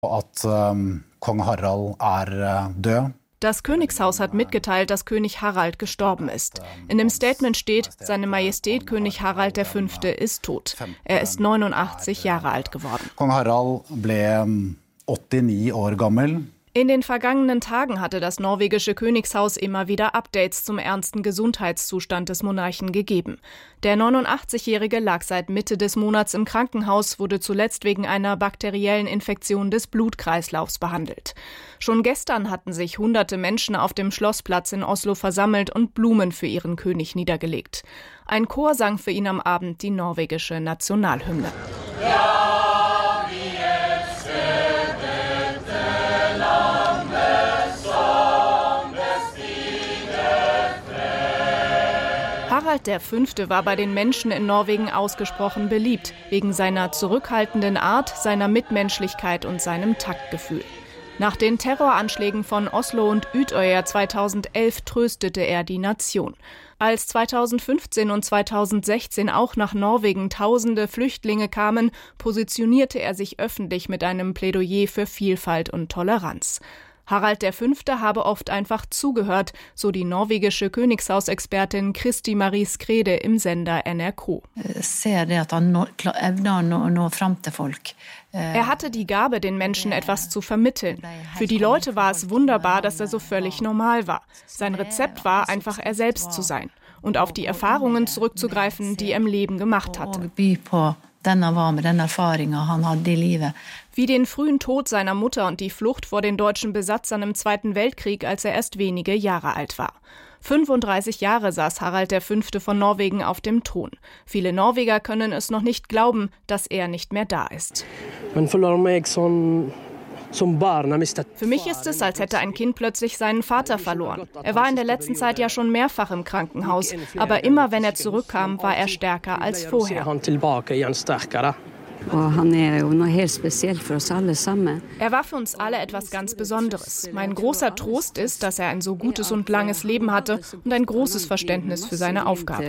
Kong Harald død. Das Königshaus hat mitgeteilt, dass König Harald gestorben ist. In dem Statement steht, Seine Majestät König Harald V. ist tot. Er ist 89 Jahre alt geworden. Kong Harald ble 89 år gammel. In den vergangenen Tagen hatte das norwegische Königshaus immer wieder Updates zum ernsten Gesundheitszustand des Monarchen gegeben. Der 89-Jährige lag seit Mitte des Monats im Krankenhaus, wurde zuletzt wegen einer bakteriellen Infektion des Blutkreislaufs behandelt. Schon gestern hatten sich hunderte Menschen auf dem Schlossplatz in Oslo versammelt und Blumen für ihren König niedergelegt. Ein Chor sang für ihn am Abend die norwegische Nationalhymne. Harald V. war bei den Menschen in Norwegen ausgesprochen beliebt, wegen seiner zurückhaltenden Art, seiner Mitmenschlichkeit und seinem Taktgefühl. Nach den Terroranschlägen von Oslo und Utøya 2011 tröstete er die Nation. Als 2015 und 2016 auch nach Norwegen tausende Flüchtlinge kamen, positionierte er sich öffentlich mit einem Plädoyer für Vielfalt und Toleranz. Harald V. habe oft einfach zugehört, so die norwegische Königshausexpertin Kristi Marie Skrede im Sender NRK. Er hatte die Gabe, den Menschen etwas zu vermitteln. Für die Leute war es wunderbar, dass er so völlig normal war. Sein Rezept war, einfach er selbst zu sein und auf die Erfahrungen zurückzugreifen, die er im Leben gemacht hatte. Wie den frühen Tod seiner Mutter und die Flucht vor den deutschen Besatzern im Zweiten Weltkrieg, als er erst wenige Jahre alt war. 35 Jahre saß Harald V. von Norwegen auf dem Thron. Viele Norweger können es noch nicht glauben, dass er nicht mehr da ist. Für mich ist es, als hätte ein Kind plötzlich seinen Vater verloren. Er war in der letzten Zeit ja schon mehrfach im Krankenhaus, aber immer wenn er zurückkam, war er stärker als vorher. Er war für uns alle etwas ganz Besonderes. Mein großer Trost ist, dass er ein so gutes und langes Leben hatte und ein großes Verständnis für seine Aufgabe.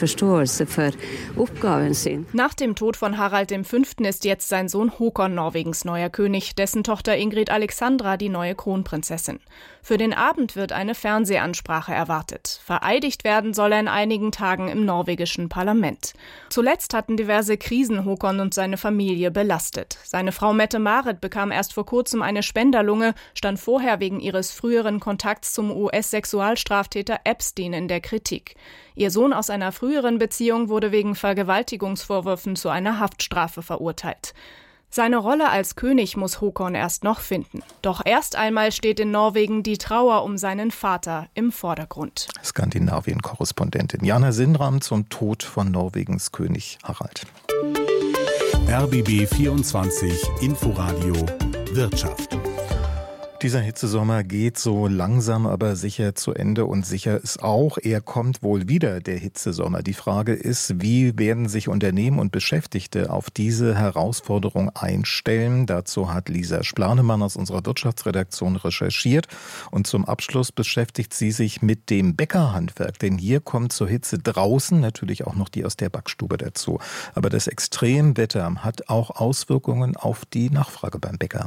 Nach dem Tod von Harald V. ist jetzt sein Sohn Håkon Norwegens neuer König, dessen Tochter Ingrid Alexandra die neue Kronprinzessin. Für den Abend wird eine Fernsehansprache erwartet. Vereidigt werden soll er in einigen Tagen im norwegischen Parlament. Zuletzt hatten diverse Krisen Håkon und seine Familie belastet. Seine Frau Mette-Marit bekam erst vor kurzem eine Spenderlunge, stand vorher wegen ihres früheren Kontakts zum US-Sexualstraftäter Epstein in der Kritik. Ihr Sohn aus einer früheren Beziehung wurde wegen Vergewaltigungsvorwürfen zu einer Haftstrafe verurteilt. Seine Rolle als König muss Håkon erst noch finden. Doch erst einmal steht in Norwegen die Trauer um seinen Vater im Vordergrund. Skandinavien-Korrespondentin Jana Sindram zum Tod von Norwegens König Harald. RBB 24 Inforadio Wirtschaft. Dieser Hitzesommer geht so langsam, aber sicher zu Ende und sicher ist auch, er kommt wohl wieder, der Hitzesommer. Die Frage ist, wie werden sich Unternehmen und Beschäftigte auf diese Herausforderung einstellen? Dazu hat Lisa Splanemann aus unserer Wirtschaftsredaktion recherchiert und zum Abschluss beschäftigt sie sich mit dem Bäckerhandwerk, denn hier kommt zur Hitze draußen natürlich auch noch die aus der Backstube dazu. Aber das Extremwetter hat auch Auswirkungen auf die Nachfrage beim Bäcker.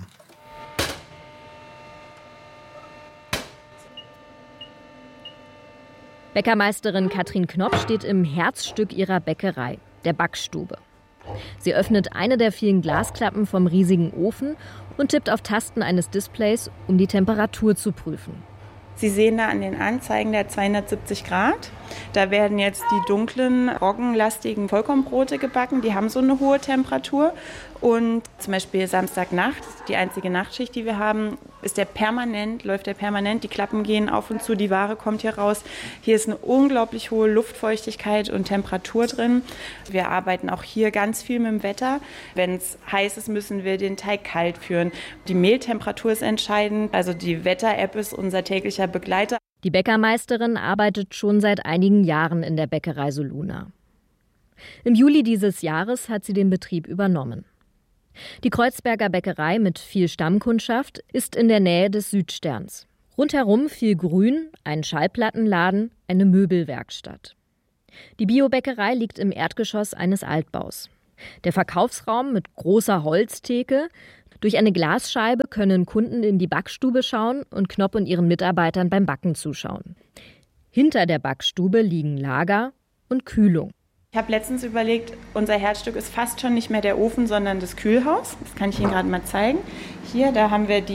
Bäckermeisterin Katrin Knopp steht im Herzstück ihrer Bäckerei, der Backstube. Sie öffnet eine der vielen Glasklappen vom riesigen Ofen und tippt auf Tasten eines Displays, um die Temperatur zu prüfen. Sie sehen da an den Anzeigen der 270 Grad. Da werden jetzt die dunklen, roggenlastigen Vollkornbrote gebacken. Die haben so eine hohe Temperatur. Und zum Beispiel Samstagnacht, die einzige Nachtschicht, die wir haben, läuft der permanent. Die Klappen gehen auf und zu, die Ware kommt hier raus. Hier ist eine unglaublich hohe Luftfeuchtigkeit und Temperatur drin. Wir arbeiten auch hier ganz viel mit dem Wetter. Wenn es heiß ist, müssen wir den Teig kalt führen. Die Mehltemperatur ist entscheidend. Also die Wetter-App ist unser täglicher Begleiter. Die Bäckermeisterin arbeitet schon seit einigen Jahren in der Bäckerei Soluna. Im Juli dieses Jahres hat sie den Betrieb übernommen. Die Kreuzberger Bäckerei mit viel Stammkundschaft ist in der Nähe des Südsterns. Rundherum viel Grün, ein Schallplattenladen, eine Möbelwerkstatt. Die Biobäckerei liegt im Erdgeschoss eines Altbaus. Der Verkaufsraum mit großer Holztheke, Durch eine Glasscheibe können Kunden in die Backstube schauen und Knopp und ihren Mitarbeitern beim Backen zuschauen. Hinter der Backstube liegen Lager und Kühlung. Ich habe letztens überlegt, unser Herzstück ist fast schon nicht mehr der Ofen, sondern das Kühlhaus. Das kann ich Ihnen gerade mal zeigen. Hier, da haben wir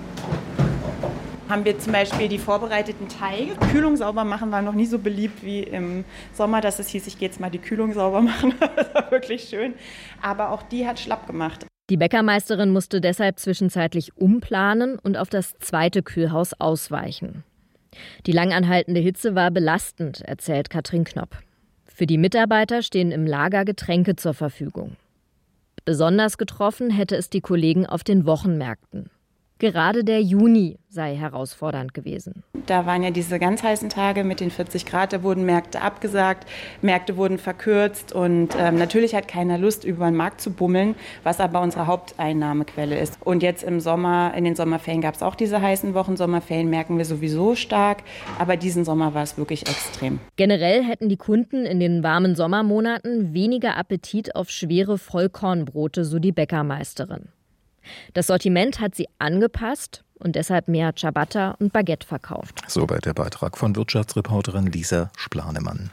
zum Beispiel die vorbereiteten Teige. Kühlung sauber machen war noch nie so beliebt wie im Sommer, dass es hieß, ich gehe jetzt mal die Kühlung sauber machen. Das war wirklich schön. Aber auch die hat schlapp gemacht. Die Bäckermeisterin musste deshalb zwischenzeitlich umplanen und auf das zweite Kühlhaus ausweichen. Die langanhaltende Hitze war belastend, erzählt Katrin Knopp. Für die Mitarbeiter stehen im Lager Getränke zur Verfügung. Besonders getroffen hätte es die Kollegen auf den Wochenmärkten. Gerade der Juni sei herausfordernd gewesen. Da waren ja diese ganz heißen Tage mit den 40 Grad, da wurden Märkte abgesagt, Märkte wurden verkürzt und natürlich hat keiner Lust, über den Markt zu bummeln, was aber unsere Haupteinnahmequelle ist. Und jetzt im Sommer, in den Sommerferien gab es auch diese heißen Wochen. Sommerferien merken wir sowieso stark, aber diesen Sommer war es wirklich extrem. Generell hätten die Kunden in den warmen Sommermonaten weniger Appetit auf schwere Vollkornbrote, so die Bäckermeisterin. Das Sortiment hat sie angepasst und deshalb mehr Ciabatta und Baguette verkauft. Soweit der Beitrag von Wirtschaftsreporterin Lisa Splanemann.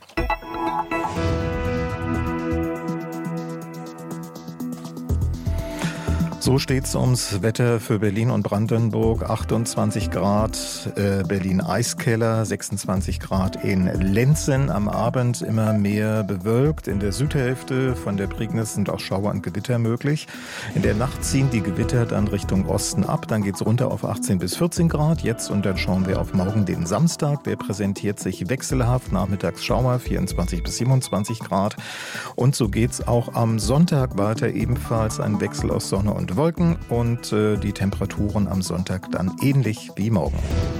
So steht's ums Wetter für Berlin und Brandenburg. 28 Grad, Berlin Eiskeller, 26 Grad in Lenzen. Am Abend immer mehr bewölkt. In der Südhälfte von der Prignitz sind auch Schauer und Gewitter möglich. In der Nacht ziehen die Gewitter dann Richtung Osten ab. Dann geht's runter auf 18 bis 14 Grad. Jetzt und dann schauen wir auf morgen, den Samstag. Der präsentiert sich wechselhaft. Nachmittags Schauer, 24 bis 27 Grad. Und so geht's auch am Sonntag weiter. Ebenfalls ein Wechsel aus Sonne und Wolken und die Temperaturen am Sonntag dann ähnlich wie morgen.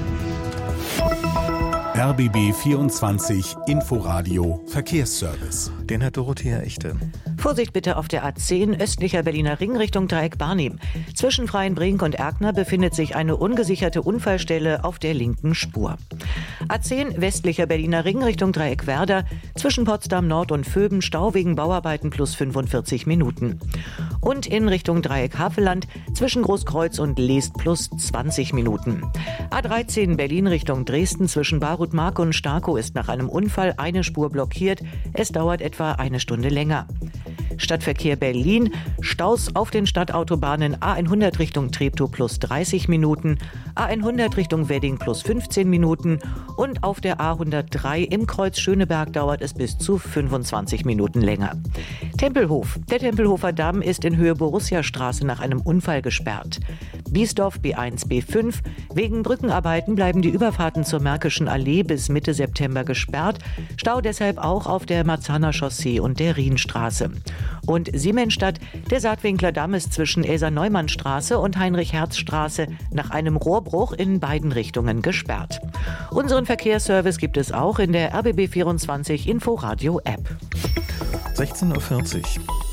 RBB 24 Inforadio Verkehrsservice. Den hat Dorothea Echte. Vorsicht bitte auf der A10 östlicher Berliner Ring Richtung Dreieck Barnim. Zwischen Freienbrink und Erkner befindet sich eine ungesicherte Unfallstelle auf der linken Spur. A10 westlicher Berliner Ring Richtung Dreieck Werder. Zwischen Potsdam Nord und Vöben Stau wegen Bauarbeiten plus 45 Minuten. Und in Richtung Dreieck Havelland zwischen Großkreuz und Leest plus 20 Minuten. A13 Berlin Richtung Dresden zwischen Barut-Mark und Starkow ist nach einem Unfall eine Spur blockiert. Es dauert etwa eine Stunde länger. Stadtverkehr Berlin, Staus auf den Stadtautobahnen A100 Richtung Treptow plus 30 Minuten, A100 Richtung Wedding plus 15 Minuten und auf der A103 im Kreuz Schöneberg dauert es bis zu 25 Minuten länger. Tempelhof. Der Tempelhofer Damm ist in Höhe Borussiastraße nach einem Unfall gesperrt. Biesdorf B1, B5. Wegen Brückenarbeiten bleiben die Überfahrten zur Märkischen Allee bis Mitte September gesperrt. Stau deshalb auch auf der Marzahner Chaussee und der Rienstraße. Und Siemensstadt, der Saatwinkler Damm ist zwischen Elsa-Neumann-Straße und Heinrich-Herz-Straße nach einem Rohrbruch in beiden Richtungen gesperrt. Unseren Verkehrsservice gibt es auch in der RBB 24 Inforadio App. 16:40 Uhr.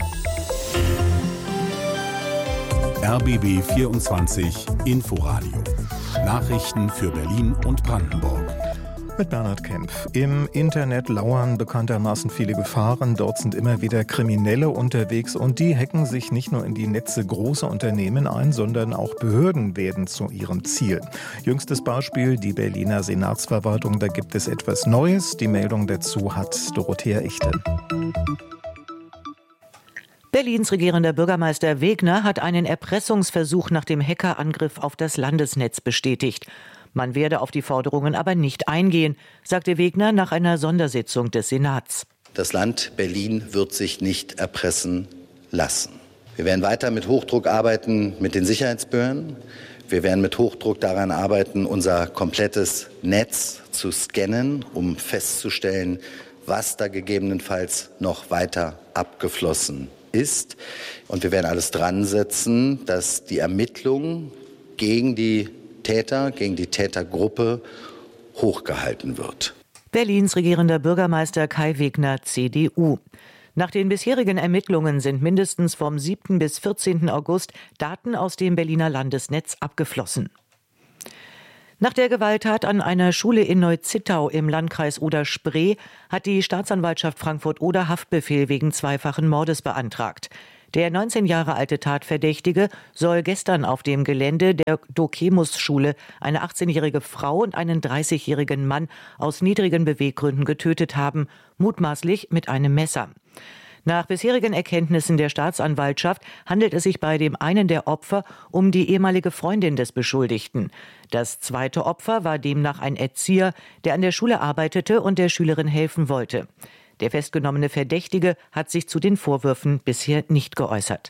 RBB 24 Inforadio. Nachrichten für Berlin und Brandenburg. Mit Bernhard Kempf. Im Internet lauern bekanntermaßen viele Gefahren. Dort sind immer wieder Kriminelle unterwegs und die hacken sich nicht nur in die Netze großer Unternehmen ein, sondern auch Behörden werden zu ihrem Ziel. Jüngstes Beispiel die Berliner Senatsverwaltung. Da gibt es etwas Neues. Die Meldung dazu hat Dorothea Echte. Berlins regierender Bürgermeister Wegner hat einen Erpressungsversuch nach dem Hackerangriff auf das Landesnetz bestätigt. Man werde auf die Forderungen aber nicht eingehen, sagte Wegner nach einer Sondersitzung des Senats. Das Land Berlin wird sich nicht erpressen lassen. Wir werden weiter mit Hochdruck arbeiten mit den Sicherheitsbehörden. Wir werden mit Hochdruck daran arbeiten, unser komplettes Netz zu scannen, um festzustellen, was da gegebenenfalls noch weiter abgeflossen ist. Und wir werden alles dran setzen, dass die Ermittlungen gegen die Täter, gegen die Tätergruppe hochgehalten wird. Berlins regierender Bürgermeister Kai Wegner, CDU. Nach den bisherigen Ermittlungen sind mindestens vom 7. bis 14. August Daten aus dem Berliner Landesnetz abgeflossen. Nach der Gewalttat an einer Schule in Neu-Zittau im Landkreis Oder-Spree hat die Staatsanwaltschaft Frankfurt-Oder Haftbefehl wegen zweifachen Mordes beantragt. Der 19 Jahre alte Tatverdächtige soll gestern auf dem Gelände der Dokemus-Schule eine 18-jährige Frau und einen 30-jährigen Mann aus niedrigen Beweggründen getötet haben, mutmaßlich mit einem Messer. Nach bisherigen Erkenntnissen der Staatsanwaltschaft handelt es sich bei dem einen der Opfer um die ehemalige Freundin des Beschuldigten. Das zweite Opfer war demnach ein Erzieher, der an der Schule arbeitete und der Schülerin helfen wollte. Der festgenommene Verdächtige hat sich zu den Vorwürfen bisher nicht geäußert.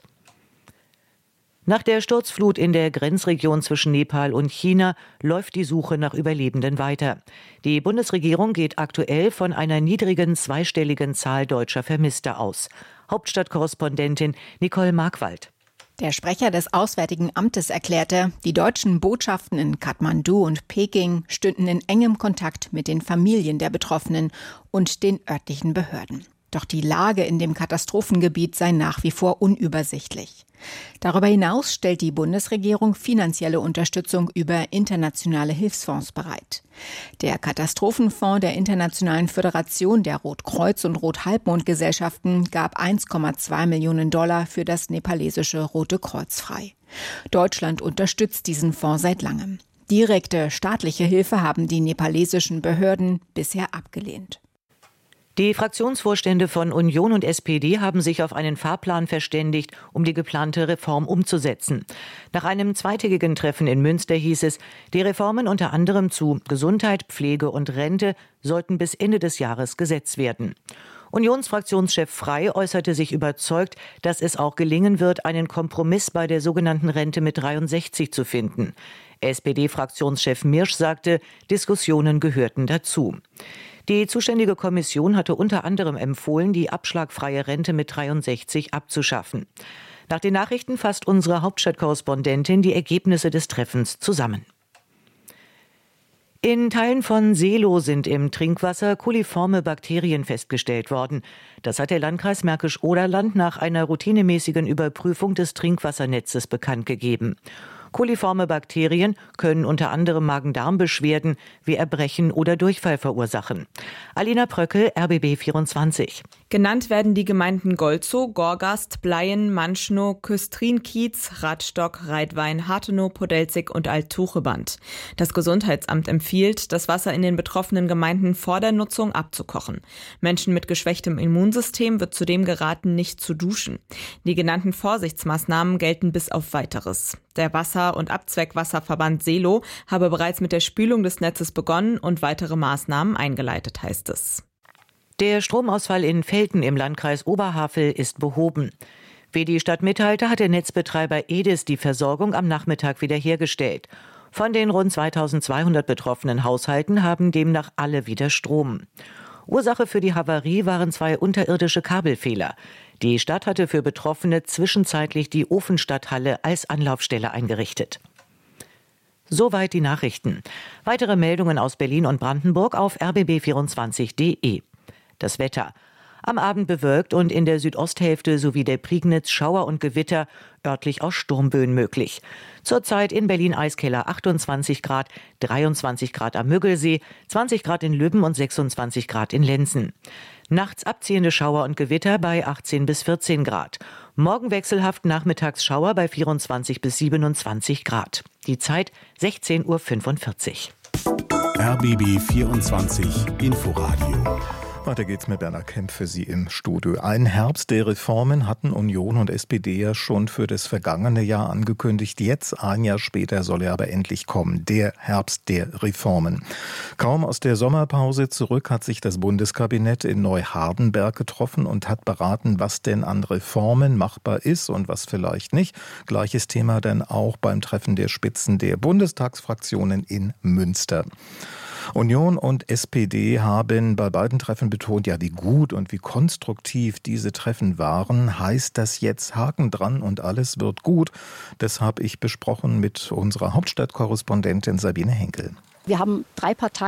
Nach der Sturzflut in der Grenzregion zwischen Nepal und China läuft die Suche nach Überlebenden weiter. Die Bundesregierung geht aktuell von einer niedrigen zweistelligen Zahl deutscher Vermisster aus. Hauptstadtkorrespondentin Nicole Markwald. Der Sprecher des Auswärtigen Amtes erklärte, die deutschen Botschaften in Kathmandu und Peking stünden in engem Kontakt mit den Familien der Betroffenen und den örtlichen Behörden. Doch die Lage in dem Katastrophengebiet sei nach wie vor unübersichtlich. Darüber hinaus stellt die Bundesregierung finanzielle Unterstützung über internationale Hilfsfonds bereit. Der Katastrophenfonds der Internationalen Föderation der Rotkreuz- und Rothalbmondgesellschaften gab 1,2 Millionen $ für das nepalesische Rote Kreuz frei. Deutschland unterstützt diesen Fonds seit langem. Direkte staatliche Hilfe haben die nepalesischen Behörden bisher abgelehnt. Die Fraktionsvorstände von Union und SPD haben sich auf einen Fahrplan verständigt, um die geplante Reform umzusetzen. Nach einem zweitägigen Treffen in Münster hieß es, die Reformen unter anderem zu Gesundheit, Pflege und Rente sollten bis Ende des Jahres Gesetz werden. Unionsfraktionschef Frey äußerte sich überzeugt, dass es auch gelingen wird, einen Kompromiss bei der sogenannten Rente mit 63 zu finden. SPD-Fraktionschef Mirsch sagte, Diskussionen gehörten dazu. Die zuständige Kommission hatte unter anderem empfohlen, die abschlagfreie Rente mit 63 abzuschaffen. Nach den Nachrichten fasst unsere Hauptstadtkorrespondentin die Ergebnisse des Treffens zusammen. In Teilen von Seelow sind im Trinkwasser coliforme Bakterien festgestellt worden. Das hat der Landkreis Märkisch-Oderland nach einer routinemäßigen Überprüfung des Trinkwassernetzes bekannt gegeben. Coliforme Bakterien können unter anderem Magen-Darm-Beschwerden wie Erbrechen oder Durchfall verursachen. Alina Pröckel, RBB 24. Genannt werden die Gemeinden Golzow, Gorgast, Bleien, Manschnow, Küstrin-Kiez, Radstock, Reitwein, Harthenow, Podelzig und Alt-Tucheband. Das Gesundheitsamt empfiehlt, das Wasser in den betroffenen Gemeinden vor der Nutzung abzukochen. Menschen mit geschwächtem Immunsystem wird zudem geraten, nicht zu duschen. Die genannten Vorsichtsmaßnahmen gelten bis auf Weiteres. Der Wasser- und Abzweckwasserverband Seelow habe bereits mit der Spülung des Netzes begonnen und weitere Maßnahmen eingeleitet, heißt es. Der Stromausfall in Velten im Landkreis Oberhavel ist behoben. Wie die Stadt mitteilte, hat der Netzbetreiber EDIS die Versorgung am Nachmittag wiederhergestellt. Von den rund 2200 betroffenen Haushalten haben demnach alle wieder Strom. Ursache für die Havarie waren 2 unterirdische Kabelfehler. Die Stadt hatte für Betroffene zwischenzeitlich die Ofenstadthalle als Anlaufstelle eingerichtet. Soweit die Nachrichten. Weitere Meldungen aus Berlin und Brandenburg auf rbb24.de. Das Wetter. Am Abend bewölkt und in der Südosthälfte sowie der Prignitz Schauer und Gewitter, örtlich auch Sturmböen möglich. Zurzeit in Berlin-Eiskeller 28 Grad, 23 Grad am Müggelsee, 20 Grad in Lübben und 26 Grad in Lenzen. Nachts abziehende Schauer und Gewitter bei 18 bis 14 Grad. Morgen wechselhaft nachmittags Schauer bei 24 bis 27 Grad. Die Zeit 16:45 Uhr. RBB 24 Inforadio. Weiter geht's mit Berner Kemp für Sie im Studio. Ein Herbst der Reformen hatten Union und SPD ja schon für das vergangene Jahr angekündigt. Jetzt, ein Jahr später, soll er aber endlich kommen. Der Herbst der Reformen. Kaum aus der Sommerpause zurück hat sich das Bundeskabinett in Neuhardenberg getroffen und hat beraten, was denn an Reformen machbar ist und was vielleicht nicht. Gleiches Thema dann auch beim Treffen der Spitzen der Bundestagsfraktionen in Münster. Union und SPD haben bei beiden Treffen betont, ja, wie gut und wie konstruktiv diese Treffen waren. Heißt das jetzt Haken dran und alles wird gut? Das habe ich besprochen mit unserer Hauptstadtkorrespondentin Sabine Henkel. Wir haben 3 Parteien,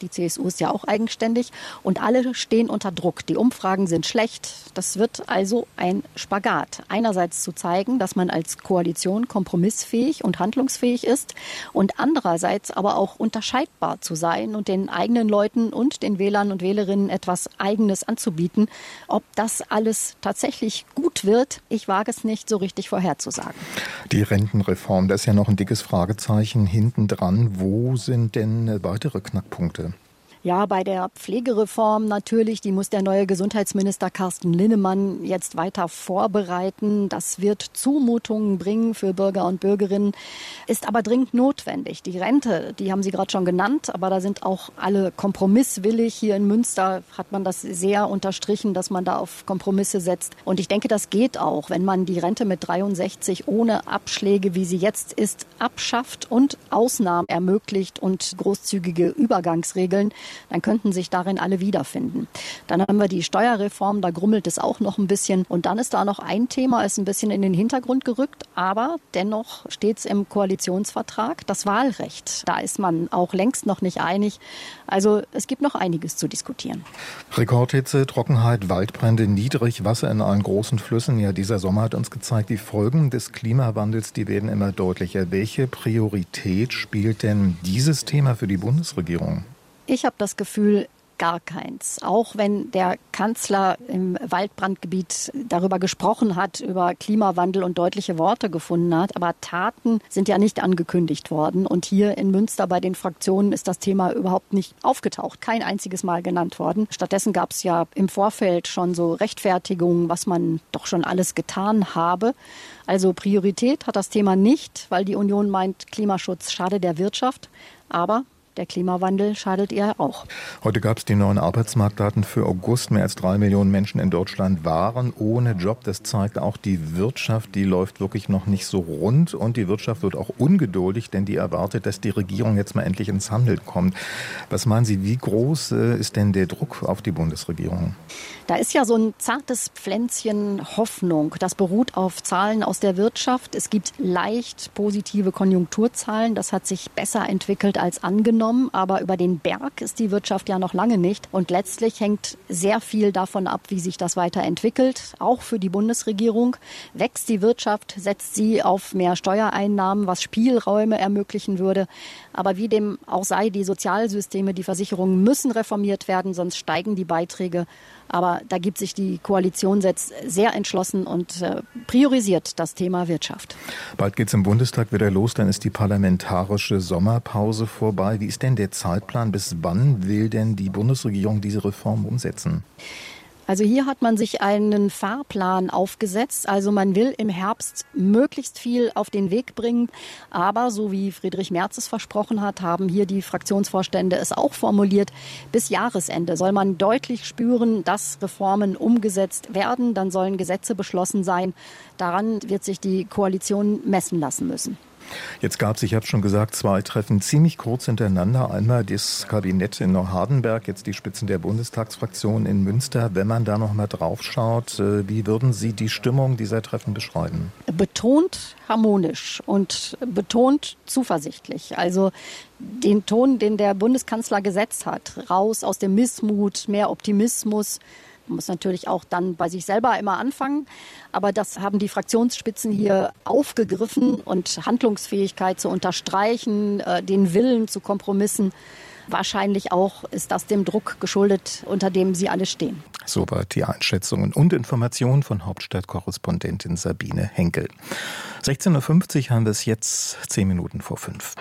Die CSU ist ja auch eigenständig. Und alle stehen unter Druck. Die Umfragen sind schlecht. Das wird also ein Spagat. Einerseits zu zeigen, dass man als Koalition kompromissfähig und handlungsfähig ist und andererseits aber auch unterscheidbar zu sein und den eigenen Leuten und den Wählern und Wählerinnen etwas Eigenes anzubieten. Ob das alles tatsächlich gut wird, ich wage es nicht so richtig vorherzusagen. Die Rentenreform, da ist ja noch ein dickes Fragezeichen hinten dran. Wo sind denn weitere Knackpunkte? Ja, bei der Pflegereform natürlich, die muss der neue Gesundheitsminister Carsten Linnemann jetzt weiter vorbereiten. Das wird Zumutungen bringen für Bürger und Bürgerinnen, ist aber dringend notwendig. Die Rente, die haben Sie gerade schon genannt, aber da sind auch alle kompromisswillig. Hier in Münster hat man das sehr unterstrichen, dass man da auf Kompromisse setzt. Und ich denke, das geht auch, wenn man die Rente mit 63 ohne Abschläge, wie sie jetzt ist, abschafft und Ausnahmen ermöglicht und großzügige Übergangsregeln. Dann könnten sich darin alle wiederfinden. Dann haben wir die Steuerreform, da grummelt es auch noch ein bisschen. Und dann ist da noch ein Thema, ist ein bisschen in den Hintergrund gerückt, aber dennoch steht es im Koalitionsvertrag, das Wahlrecht. Da ist man auch längst noch nicht einig. Also es gibt noch einiges zu diskutieren. Rekordhitze, Trockenheit, Waldbrände, Niedrigwasser in allen großen Flüssen. Ja, dieser Sommer hat uns gezeigt, die Folgen des Klimawandels, die werden immer deutlicher. Welche Priorität spielt denn dieses Thema für die Bundesregierung? Ich habe das Gefühl, gar keins. Auch wenn der Kanzler im Waldbrandgebiet darüber gesprochen hat, über Klimawandel und deutliche Worte gefunden hat. Aber Taten sind ja nicht angekündigt worden. Und hier in Münster bei den Fraktionen ist das Thema überhaupt nicht aufgetaucht. Kein einziges Mal genannt worden. Stattdessen gab es ja im Vorfeld schon so Rechtfertigungen, was man doch schon alles getan habe. Also Priorität hat das Thema nicht, weil die Union meint, Klimaschutz schade der Wirtschaft. Aber der Klimawandel schadet ihr auch. Heute gab es die neuen Arbeitsmarktdaten für August. Mehr als 3 Millionen Menschen in Deutschland waren ohne Job. Das zeigt auch, die Wirtschaft, die läuft wirklich noch nicht so rund. Und die Wirtschaft wird auch ungeduldig, denn die erwartet, dass die Regierung jetzt mal endlich ins Handeln kommt. Was meinen Sie, wie groß ist denn der Druck auf die Bundesregierung? Da ist ja so ein zartes Pflänzchen Hoffnung. Das beruht auf Zahlen aus der Wirtschaft. Es gibt leicht positive Konjunkturzahlen. Das hat sich besser entwickelt als angenommen. Aber über den Berg ist die Wirtschaft ja noch lange nicht. Und letztlich hängt sehr viel davon ab, wie sich das weiterentwickelt. Auch für die Bundesregierung. Wächst die Wirtschaft, setzt sie auf mehr Steuereinnahmen, was Spielräume ermöglichen würde. Aber wie dem auch sei, die Sozialsysteme, die Versicherungen müssen reformiert werden, sonst steigen die Beiträge. Aber da gibt sich die Koalition jetzt sehr entschlossen und priorisiert das Thema Wirtschaft. Bald geht es im Bundestag wieder los, dann ist die parlamentarische Sommerpause vorbei. Wie ist denn der Zeitplan? Bis wann will denn die Bundesregierung diese Reform umsetzen? Also hier hat man sich einen Fahrplan aufgesetzt. Also man will im Herbst möglichst viel auf den Weg bringen. Aber so wie Friedrich Merz es versprochen hat, haben hier die Fraktionsvorstände es auch formuliert. Bis Jahresende soll man deutlich spüren, dass Reformen umgesetzt werden. Dann sollen Gesetze beschlossen sein. Daran wird sich die Koalition messen lassen müssen. Jetzt gab es, ich habe schon gesagt, 2 Treffen ziemlich kurz hintereinander. Einmal das Kabinett in Neuhardenberg, jetzt die Spitzen der Bundestagsfraktion in Münster. Wenn man da noch mal drauf schaut, wie würden Sie die Stimmung dieser Treffen beschreiben? Betont harmonisch und betont zuversichtlich. Also den Ton, den der Bundeskanzler gesetzt hat, raus aus dem Missmut, mehr Optimismus. Man muss natürlich auch dann bei sich selber immer anfangen. Aber das haben die Fraktionsspitzen hier aufgegriffen und Handlungsfähigkeit zu unterstreichen, den Willen zu Kompromissen. Wahrscheinlich auch ist das dem Druck geschuldet, unter dem sie alle stehen. Soweit die Einschätzungen und Informationen von Hauptstadtkorrespondentin Sabine Henkel. 16.50 Uhr haben wir es jetzt 10 Minuten vor 5.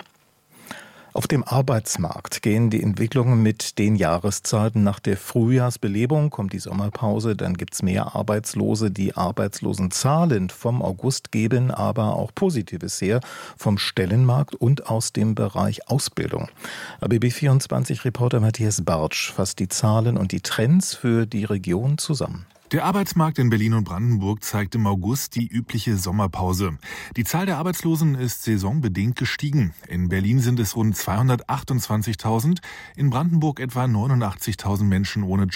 Auf dem Arbeitsmarkt gehen die Entwicklungen mit den Jahreszeiten. Nach der Frühjahrsbelebung kommt die Sommerpause, dann gibt es mehr Arbeitslose. Die Arbeitslosenzahlen vom August geben aber auch Positives her vom Stellenmarkt und aus dem Bereich Ausbildung. ABB24-Reporter Matthias Bartsch fasst die Zahlen und die Trends für die Region zusammen. Der Arbeitsmarkt in Berlin und Brandenburg zeigt im August die übliche Sommerpause. Die Zahl der Arbeitslosen ist saisonbedingt gestiegen. In Berlin sind es rund 228.000, in Brandenburg etwa 89.000 Menschen ohne Job.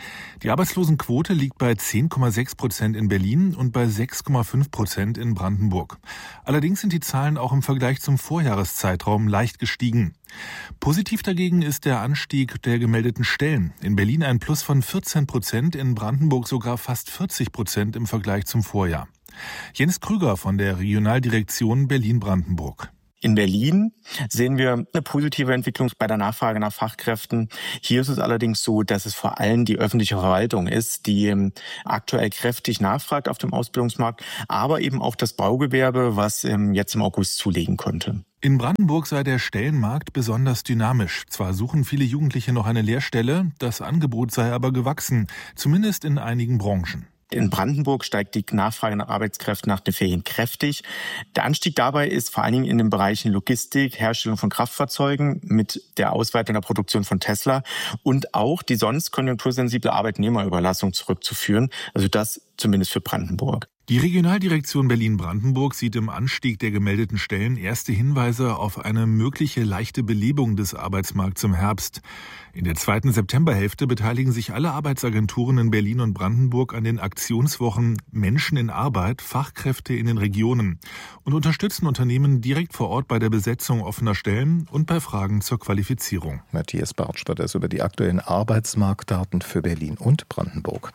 Die Arbeitslosenquote liegt bei 10,6% in Berlin und bei 6,5% in Brandenburg. Allerdings sind die Zahlen auch im Vergleich zum Vorjahreszeitraum leicht gestiegen. Positiv dagegen ist der Anstieg der gemeldeten Stellen. In Berlin ein Plus von 14%, in Brandenburg sogar fast 40% im Vergleich zum Vorjahr. Jens Krüger von der Regionaldirektion Berlin-Brandenburg. In Berlin sehen wir eine positive Entwicklung bei der Nachfrage nach Fachkräften. Hier ist es allerdings so, dass es vor allem die öffentliche Verwaltung ist, die aktuell kräftig nachfragt auf dem Ausbildungsmarkt, aber eben auch das Baugewerbe, was jetzt im August zulegen konnte. In Brandenburg sei der Stellenmarkt besonders dynamisch. Zwar suchen viele Jugendliche noch eine Lehrstelle, das Angebot sei aber gewachsen, zumindest in einigen Branchen. In Brandenburg steigt die Nachfrage nach Arbeitskräften nach den Ferien kräftig. Der Anstieg dabei ist vor allen Dingen in den Bereichen Logistik, Herstellung von Kraftfahrzeugen mit der Ausweitung der Produktion von Tesla und auch die sonst konjunktursensible Arbeitnehmerüberlassung zurückzuführen. Also das zumindest für Brandenburg. Die Regionaldirektion Berlin-Brandenburg sieht im Anstieg der gemeldeten Stellen erste Hinweise auf eine mögliche leichte Belebung des Arbeitsmarkts im Herbst. In der 2. Septemberhälfte beteiligen sich alle Arbeitsagenturen in Berlin und Brandenburg an den Aktionswochen Menschen in Arbeit, Fachkräfte in den Regionen und unterstützen Unternehmen direkt vor Ort bei der Besetzung offener Stellen und bei Fragen zur Qualifizierung. Matthias Bartsch war das über die aktuellen Arbeitsmarktdaten für Berlin und Brandenburg.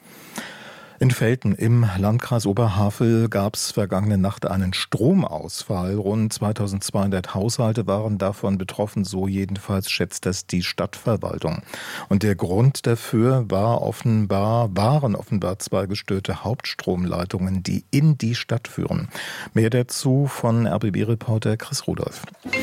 In Velten im Landkreis Oberhavel gab es vergangene Nacht einen Stromausfall. Rund 2200 Haushalte waren davon betroffen, so jedenfalls schätzt das die Stadtverwaltung. Und der Grund dafür waren offenbar zwei gestörte Hauptstromleitungen, die in die Stadt führen. Mehr dazu von RBB-Reporter Chris Rudolph.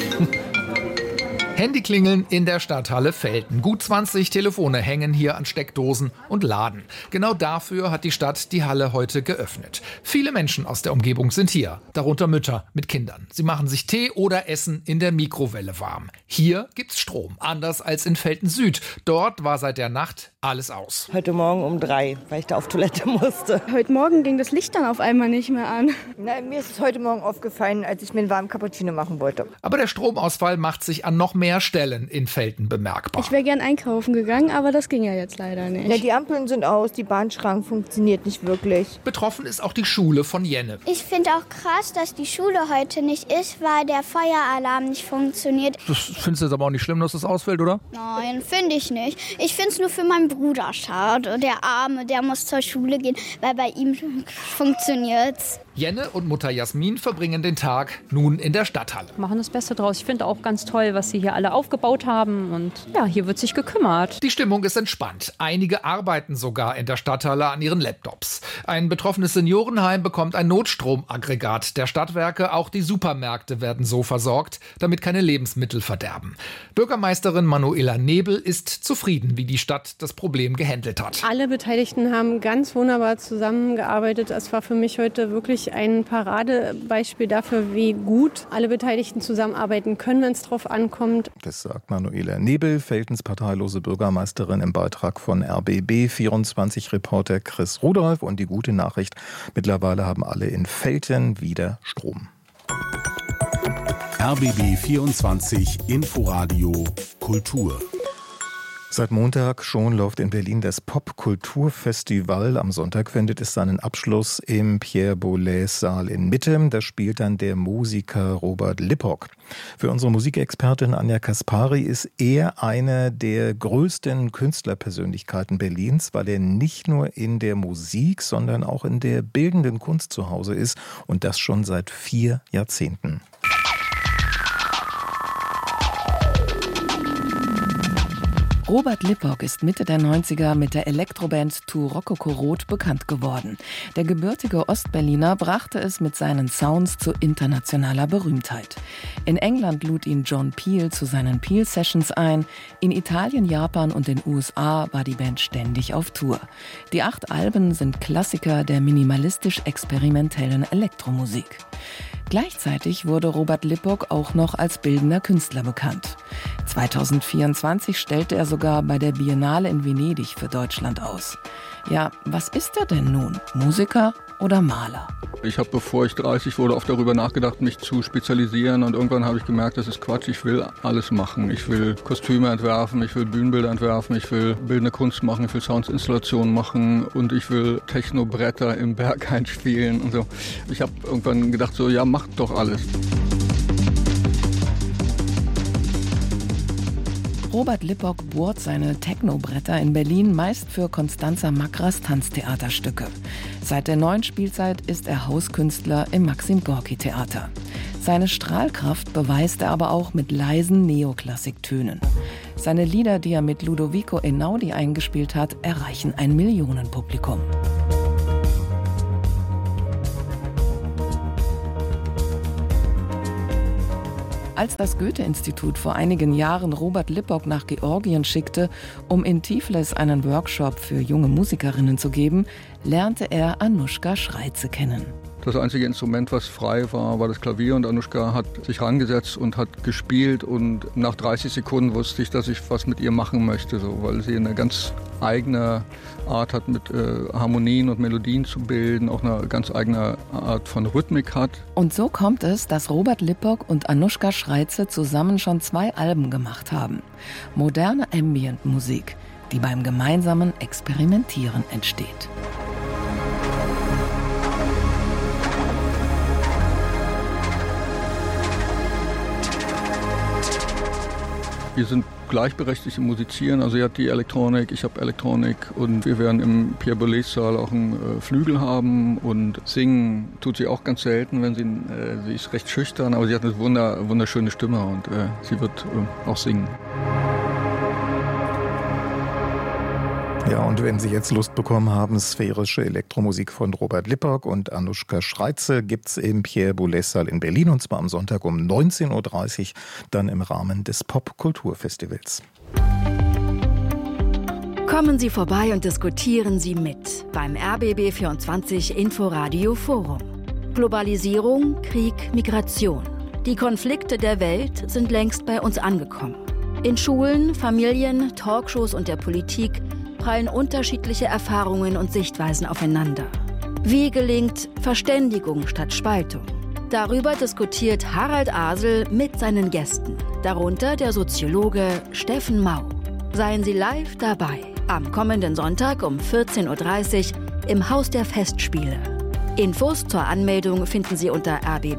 Handyklingeln in der Stadthalle Velten. Gut 20 Telefone hängen hier an Steckdosen und laden. Genau dafür hat die Stadt die Halle heute geöffnet. Viele Menschen aus der Umgebung sind hier, darunter Mütter mit Kindern. Sie machen sich Tee oder Essen in der Mikrowelle warm. Hier gibt's Strom, anders als in Velten Süd. Dort war seit der Nacht alles aus. Heute Morgen um 3, weil ich da auf Toilette musste. Heute Morgen ging das Licht dann auf einmal nicht mehr an. Nein, mir ist es heute Morgen aufgefallen, als ich mir einen warmen Cappuccino machen wollte. Aber der Stromausfall macht sich an noch mehr Stellen in Velten bemerkbar. Ich wäre gern einkaufen gegangen, aber das ging ja jetzt leider nicht. Ja, die Ampeln sind aus, die Bahnschrank funktioniert nicht wirklich. Betroffen ist auch die Schule von Jenne. Ich finde auch krass, dass die Schule heute nicht ist, weil der Feueralarm nicht funktioniert. Das findest du jetzt aber auch nicht schlimm, dass das ausfällt, oder? Nein, finde ich nicht. Ich finde es nur für meinen Bruder schade. Der Arme, der muss zur Schule gehen, weil bei ihm funktioniert's. Jenne und Mutter Jasmin verbringen den Tag nun in der Stadthalle. Machen das Beste draus. Ich finde auch ganz toll, was sie hier alle aufgebaut haben. Und ja, hier wird sich gekümmert. Die Stimmung ist entspannt. Einige arbeiten sogar in der Stadthalle an ihren Laptops. Ein betroffenes Seniorenheim bekommt ein Notstromaggregat der Stadtwerke. Auch die Supermärkte werden so versorgt, damit keine Lebensmittel verderben. Bürgermeisterin Manuela Nebel ist zufrieden, wie die Stadt das Problem gehandelt hat. Alle Beteiligten haben ganz wunderbar zusammengearbeitet. Es war für mich heute wirklich ein Paradebeispiel dafür, wie gut alle Beteiligten zusammenarbeiten können, wenn es drauf ankommt. Das sagt Manuela Nebel, Veltens parteilose Bürgermeisterin, im Beitrag von RBB24-Reporter Chris Rudolph. Und die gute Nachricht, mittlerweile haben alle in Velten wieder Strom. RBB24 Inforadio Kultur. Seit Montag schon läuft in Berlin das Popkulturfestival. Am Sonntag findet es seinen Abschluss im Pierre-Boulez-Saal in Mitte. Da spielt dann der Musiker Robert Lippock. Für unsere Musikexpertin Anja Kaspari ist er eine der größten Künstlerpersönlichkeiten Berlins, weil er nicht nur in der Musik, sondern auch in der bildenden Kunst zu Hause ist. Und das schon seit 4 Jahrzehnten. Robert Lippock ist Mitte der 90er mit der Elektroband Tu Rococo Rot bekannt geworden. Der gebürtige Ostberliner brachte es mit seinen Sounds zu internationaler Berühmtheit. In England lud ihn John Peel zu seinen Peel-Sessions ein. In Italien, Japan und den USA war die Band ständig auf Tour. Die 8 Alben sind Klassiker der minimalistisch-experimentellen Elektromusik. Gleichzeitig wurde Robert Lippock auch noch als bildender Künstler bekannt. 2024 stellte er sogar bei der Biennale in Venedig für Deutschland aus. Ja, was ist er denn nun? Musiker oder Maler? Ich habe, bevor ich 30 wurde, oft darüber nachgedacht, mich zu spezialisieren. Und irgendwann habe ich gemerkt, das ist Quatsch. Ich will alles machen. Ich will Kostüme entwerfen, ich will Bühnenbilder entwerfen, ich will bildende Kunst machen, ich will Soundinstallationen machen und ich will Technobretter im Berg einspielen und so. Ich habe irgendwann gedacht, so, ja, mach doch alles. Robert Lippock bohrt seine Technobretter in Berlin meist für Constanza Makras Tanztheaterstücke. Seit der neuen Spielzeit ist er Hauskünstler im Maxim-Gorki-Theater. Seine Strahlkraft beweist er aber auch mit leisen Neoklassiktönen. Seine Lieder, die er mit Ludovico Einaudi eingespielt hat, erreichen ein Millionenpublikum. Als das Goethe-Institut vor einigen Jahren Robert Lippock nach Georgien schickte, um in Tiflis einen Workshop für junge Musikerinnen zu geben, lernte er Anuschka Schreize kennen. Das einzige Instrument, was frei war, war das Klavier und Anuschka hat sich rangesetzt und hat gespielt und nach 30 Sekunden wusste ich, dass ich was mit ihr machen möchte, so, weil sie eine ganz eigene Art hat, mit Harmonien und Melodien zu bilden, auch eine ganz eigene Art von Rhythmik hat. Und so kommt es, dass Robert Lippock und Anuschka Schreize zusammen schon 2 Alben gemacht haben. Moderne Ambient-Musik, die beim gemeinsamen Experimentieren entsteht. Wir sind gleichberechtigt im Musizieren, also sie hat die Elektronik, ich habe Elektronik und wir werden im Pierre Boulez-Saal auch einen Flügel haben und singen tut sie auch ganz selten, wenn sie ist recht schüchtern, aber sie hat eine wunderschöne Stimme und sie wird auch singen. Ja, und wenn Sie jetzt Lust bekommen haben, sphärische Elektromusik von Robert Lippock und Anuschka Schreize gibt's im Pierre Boulez-Saal in Berlin und zwar am Sonntag um 19.30 Uhr, dann im Rahmen des Pop-Kulturfestivals. Kommen Sie vorbei und diskutieren Sie mit beim RBB24 Inforadio Forum. Globalisierung, Krieg, Migration. Die Konflikte der Welt sind längst bei uns angekommen. In Schulen, Familien, Talkshows und der Politik prallen unterschiedliche Erfahrungen und Sichtweisen aufeinander. Wie gelingt Verständigung statt Spaltung? Darüber diskutiert Harald Asel mit seinen Gästen, darunter der Soziologe Steffen Mau. Seien Sie live dabei, am kommenden Sonntag um 14.30 Uhr im Haus der Festspiele. Infos zur Anmeldung finden Sie unter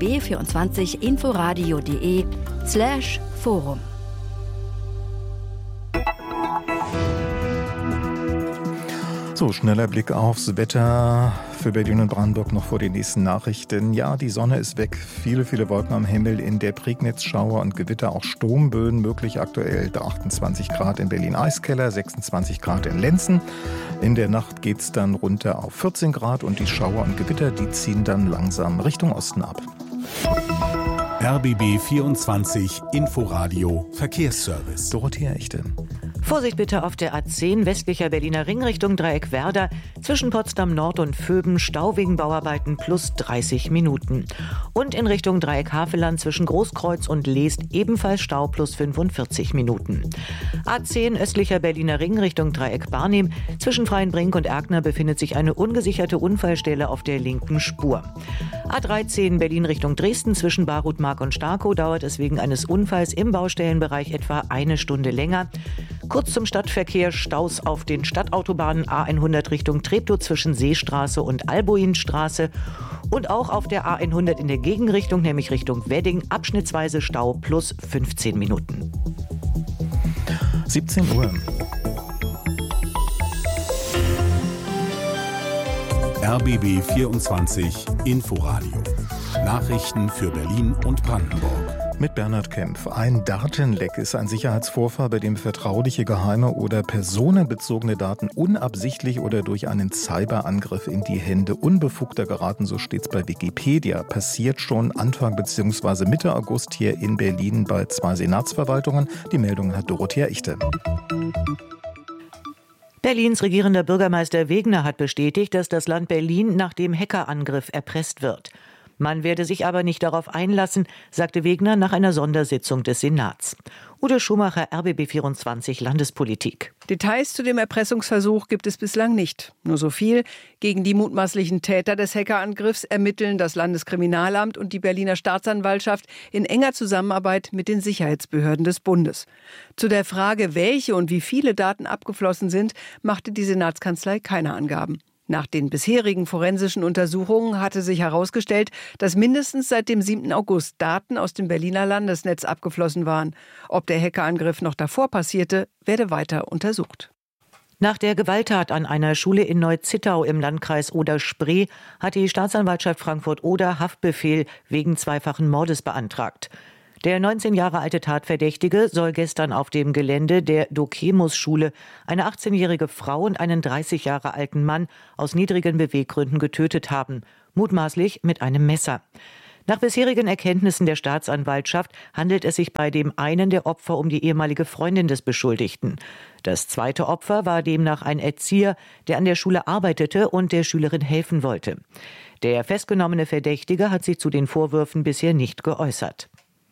rbb24inforadio.de/Forum. So, schneller Blick aufs Wetter für Berlin und Brandenburg noch vor den nächsten Nachrichten. Ja, die Sonne ist weg. Viele Wolken am Himmel. In der Prignitz Schauer und Gewitter, auch Sturmböen möglich. Aktuell 28 Grad in Berlin-Eiskeller, 26 Grad in Lenzen. In der Nacht geht's dann runter auf 14 Grad und die Schauer und Gewitter, die ziehen dann langsam Richtung Osten ab. RBB 24 Inforadio Verkehrsservice. Dorothea Echte. Vorsicht bitte auf der A10 westlicher Berliner Ring Richtung Dreieck Werder. Zwischen Potsdam Nord und Vöben Stau wegen Bauarbeiten plus 30 Minuten. Und in Richtung Dreieck Havelland zwischen Großkreuz und Leest ebenfalls Stau plus 45 Minuten. A10 östlicher Berliner Ring Richtung Dreieck Barnim. Zwischen Freienbrink und Erkner befindet sich eine ungesicherte Unfallstelle auf der linken Spur. A13 Berlin Richtung Dresden zwischen Barutmark und Starkow dauert es wegen eines Unfalls im Baustellenbereich etwa 1 Stunde länger. Kurz zum Stadtverkehr, Staus auf den Stadtautobahnen A100 Richtung Treptow zwischen Seestraße und Albuinstraße und auch auf der A100 in der Gegenrichtung, nämlich Richtung Wedding, abschnittsweise Stau plus 15 Minuten. 17 Uhr. RBB 24 Inforadio. Nachrichten für Berlin und Brandenburg. Mit Bernhard Kempf. Ein Datenleck ist ein Sicherheitsvorfall, bei dem vertrauliche, geheime oder personenbezogene Daten unabsichtlich oder durch einen Cyberangriff in die Hände Unbefugter geraten. So steht es bei Wikipedia. Passiert schon Anfang bzw. Mitte August hier in Berlin bei 2 Senatsverwaltungen. Die Meldung hat Dorothea Ichte. Berlins regierender Bürgermeister Wegner hat bestätigt, dass das Land Berlin nach dem Hackerangriff erpresst wird. Man werde sich aber nicht darauf einlassen, sagte Wegner nach einer Sondersitzung des Senats. Ute Schumacher, RBB24 Landespolitik. Details zu dem Erpressungsversuch gibt es bislang nicht. Nur so viel: Gegen die mutmaßlichen Täter des Hackerangriffs ermitteln das Landeskriminalamt und die Berliner Staatsanwaltschaft in enger Zusammenarbeit mit den Sicherheitsbehörden des Bundes. Zu der Frage, welche und wie viele Daten abgeflossen sind, machte die Senatskanzlei keine Angaben. Nach den bisherigen forensischen Untersuchungen hatte sich herausgestellt, dass mindestens seit dem 7. August Daten aus dem Berliner Landesnetz abgeflossen waren. Ob der Hackerangriff noch davor passierte, werde weiter untersucht. Nach der Gewalttat an einer Schule in Neu-Zittau im Landkreis Oder-Spree hat die Staatsanwaltschaft Frankfurt-Oder Haftbefehl wegen zweifachen Mordes beantragt. Der 19 Jahre alte Tatverdächtige soll gestern auf dem Gelände der Dokemus-Schule eine 18-jährige Frau und einen 30 Jahre alten Mann aus niedrigen Beweggründen getötet haben, mutmaßlich mit einem Messer. Nach bisherigen Erkenntnissen der Staatsanwaltschaft handelt es sich bei dem einen der Opfer um die ehemalige Freundin des Beschuldigten. Das zweite Opfer war demnach ein Erzieher, der an der Schule arbeitete und der Schülerin helfen wollte. Der festgenommene Verdächtige hat sich zu den Vorwürfen bisher nicht geäußert.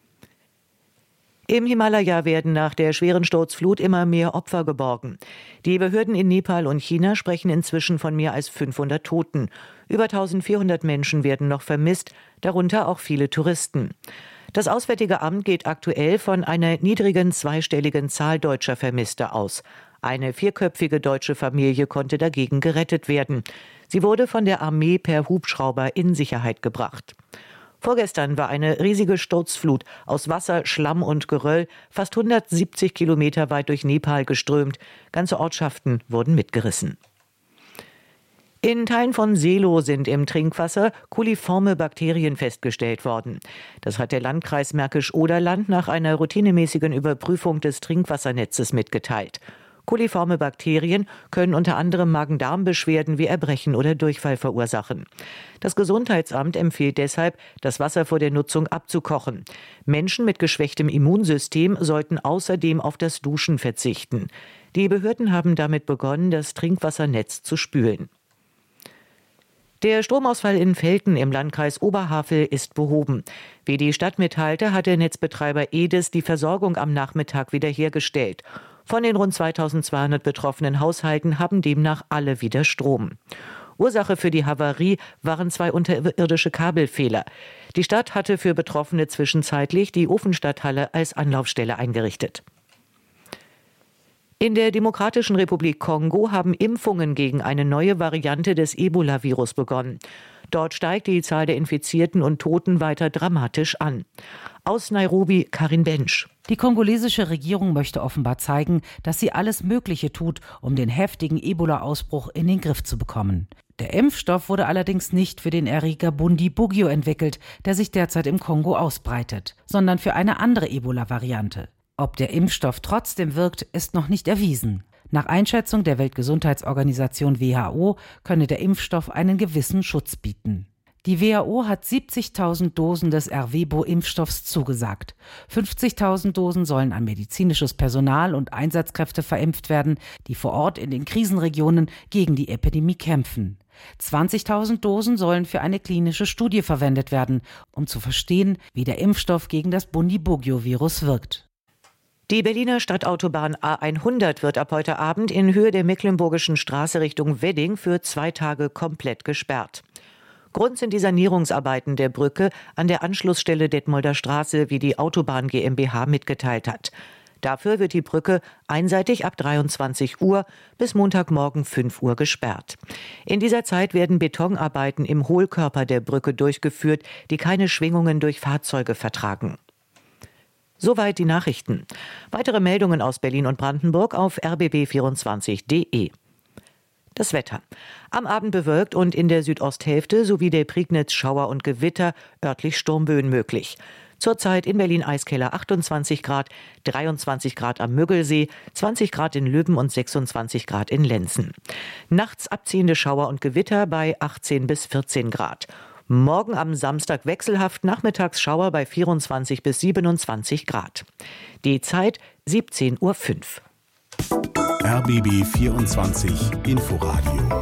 Im Himalaya werden nach der schweren Sturzflut immer mehr Opfer geborgen. Die Behörden in Nepal und China sprechen inzwischen von mehr als 500 Toten. Über 1400 Menschen werden noch vermisst, darunter auch viele Touristen. Das Auswärtige Amt geht aktuell von einer niedrigen zweistelligen Zahl deutscher Vermisster aus. Eine 4-köpfige deutsche Familie konnte dagegen gerettet werden. Sie wurde von der Armee per Hubschrauber in Sicherheit gebracht. Vorgestern war eine riesige Sturzflut aus Wasser, Schlamm und Geröll fast 170 Kilometer weit durch Nepal geströmt. Ganze Ortschaften wurden mitgerissen. In Teilen von Seelow sind im Trinkwasser coliforme Bakterien festgestellt worden. Das hat der Landkreis Märkisch-Oderland nach einer routinemäßigen Überprüfung des Trinkwassernetzes mitgeteilt. Coliforme Bakterien können unter anderem Magen-Darm-Beschwerden wie Erbrechen oder Durchfall verursachen. Das Gesundheitsamt empfiehlt deshalb, das Wasser vor der Nutzung abzukochen. Menschen mit geschwächtem Immunsystem sollten außerdem auf das Duschen verzichten. Die Behörden haben damit begonnen, das Trinkwassernetz zu spülen. Der Stromausfall in Velten im Landkreis Oberhavel ist behoben. Wie die Stadt mitteilte, hat der Netzbetreiber EDES die Versorgung am Nachmittag wiederhergestellt. Von den rund 2200 betroffenen Haushalten haben demnach alle wieder Strom. Ursache für die Havarie waren 2 unterirdische Kabelfehler. Die Stadt hatte für Betroffene zwischenzeitlich die Ofenstadthalle als Anlaufstelle eingerichtet. In der Demokratischen Republik Kongo haben Impfungen gegen eine neue Variante des Ebola-Virus begonnen. Dort steigt die Zahl der Infizierten und Toten weiter dramatisch an. Aus Nairobi, Karin Bensch. Die kongolesische Regierung möchte offenbar zeigen, dass sie alles Mögliche tut, um den heftigen Ebola-Ausbruch in den Griff zu bekommen. Der Impfstoff wurde allerdings nicht für den Erreger Bundibugyo entwickelt, der sich derzeit im Kongo ausbreitet, sondern für eine andere Ebola-Variante. Ob der Impfstoff trotzdem wirkt, ist noch nicht erwiesen. Nach Einschätzung der Weltgesundheitsorganisation WHO könne der Impfstoff einen gewissen Schutz bieten. Die WHO hat 70.000 Dosen des Ervebo-Impfstoffs zugesagt. 50.000 Dosen sollen an medizinisches Personal und Einsatzkräfte verimpft werden, die vor Ort in den Krisenregionen gegen die Epidemie kämpfen. 20.000 Dosen sollen für eine klinische Studie verwendet werden, um zu verstehen, wie der Impfstoff gegen das Bundibugyo-Virus wirkt. Die Berliner Stadtautobahn A100 wird ab heute Abend in Höhe der Mecklenburgischen Straße Richtung Wedding für 2 Tage komplett gesperrt. Grund sind die Sanierungsarbeiten der Brücke an der Anschlussstelle Detmolder Straße, wie die Autobahn GmbH mitgeteilt hat. Dafür wird die Brücke einseitig ab 23 Uhr bis Montagmorgen 5 Uhr gesperrt. In dieser Zeit werden Betonarbeiten im Hohlkörper der Brücke durchgeführt, die keine Schwingungen durch Fahrzeuge vertragen. Soweit die Nachrichten. Weitere Meldungen aus Berlin und Brandenburg auf rbb24.de. Das Wetter. Am Abend bewölkt und in der Südosthälfte sowie der Prignitz Schauer und Gewitter, örtlich Sturmböen möglich. Zurzeit in Berlin Eiskeller 28 Grad, 23 Grad am Müggelsee, 20 Grad in Lübben und 26 Grad in Lenzen. Nachts abziehende Schauer und Gewitter bei 18 bis 14 Grad. Morgen am Samstag wechselhaft, nachmittags Schauer bei 24 bis 27 Grad. Die Zeit 17:05 Uhr. RBB 24 Inforadio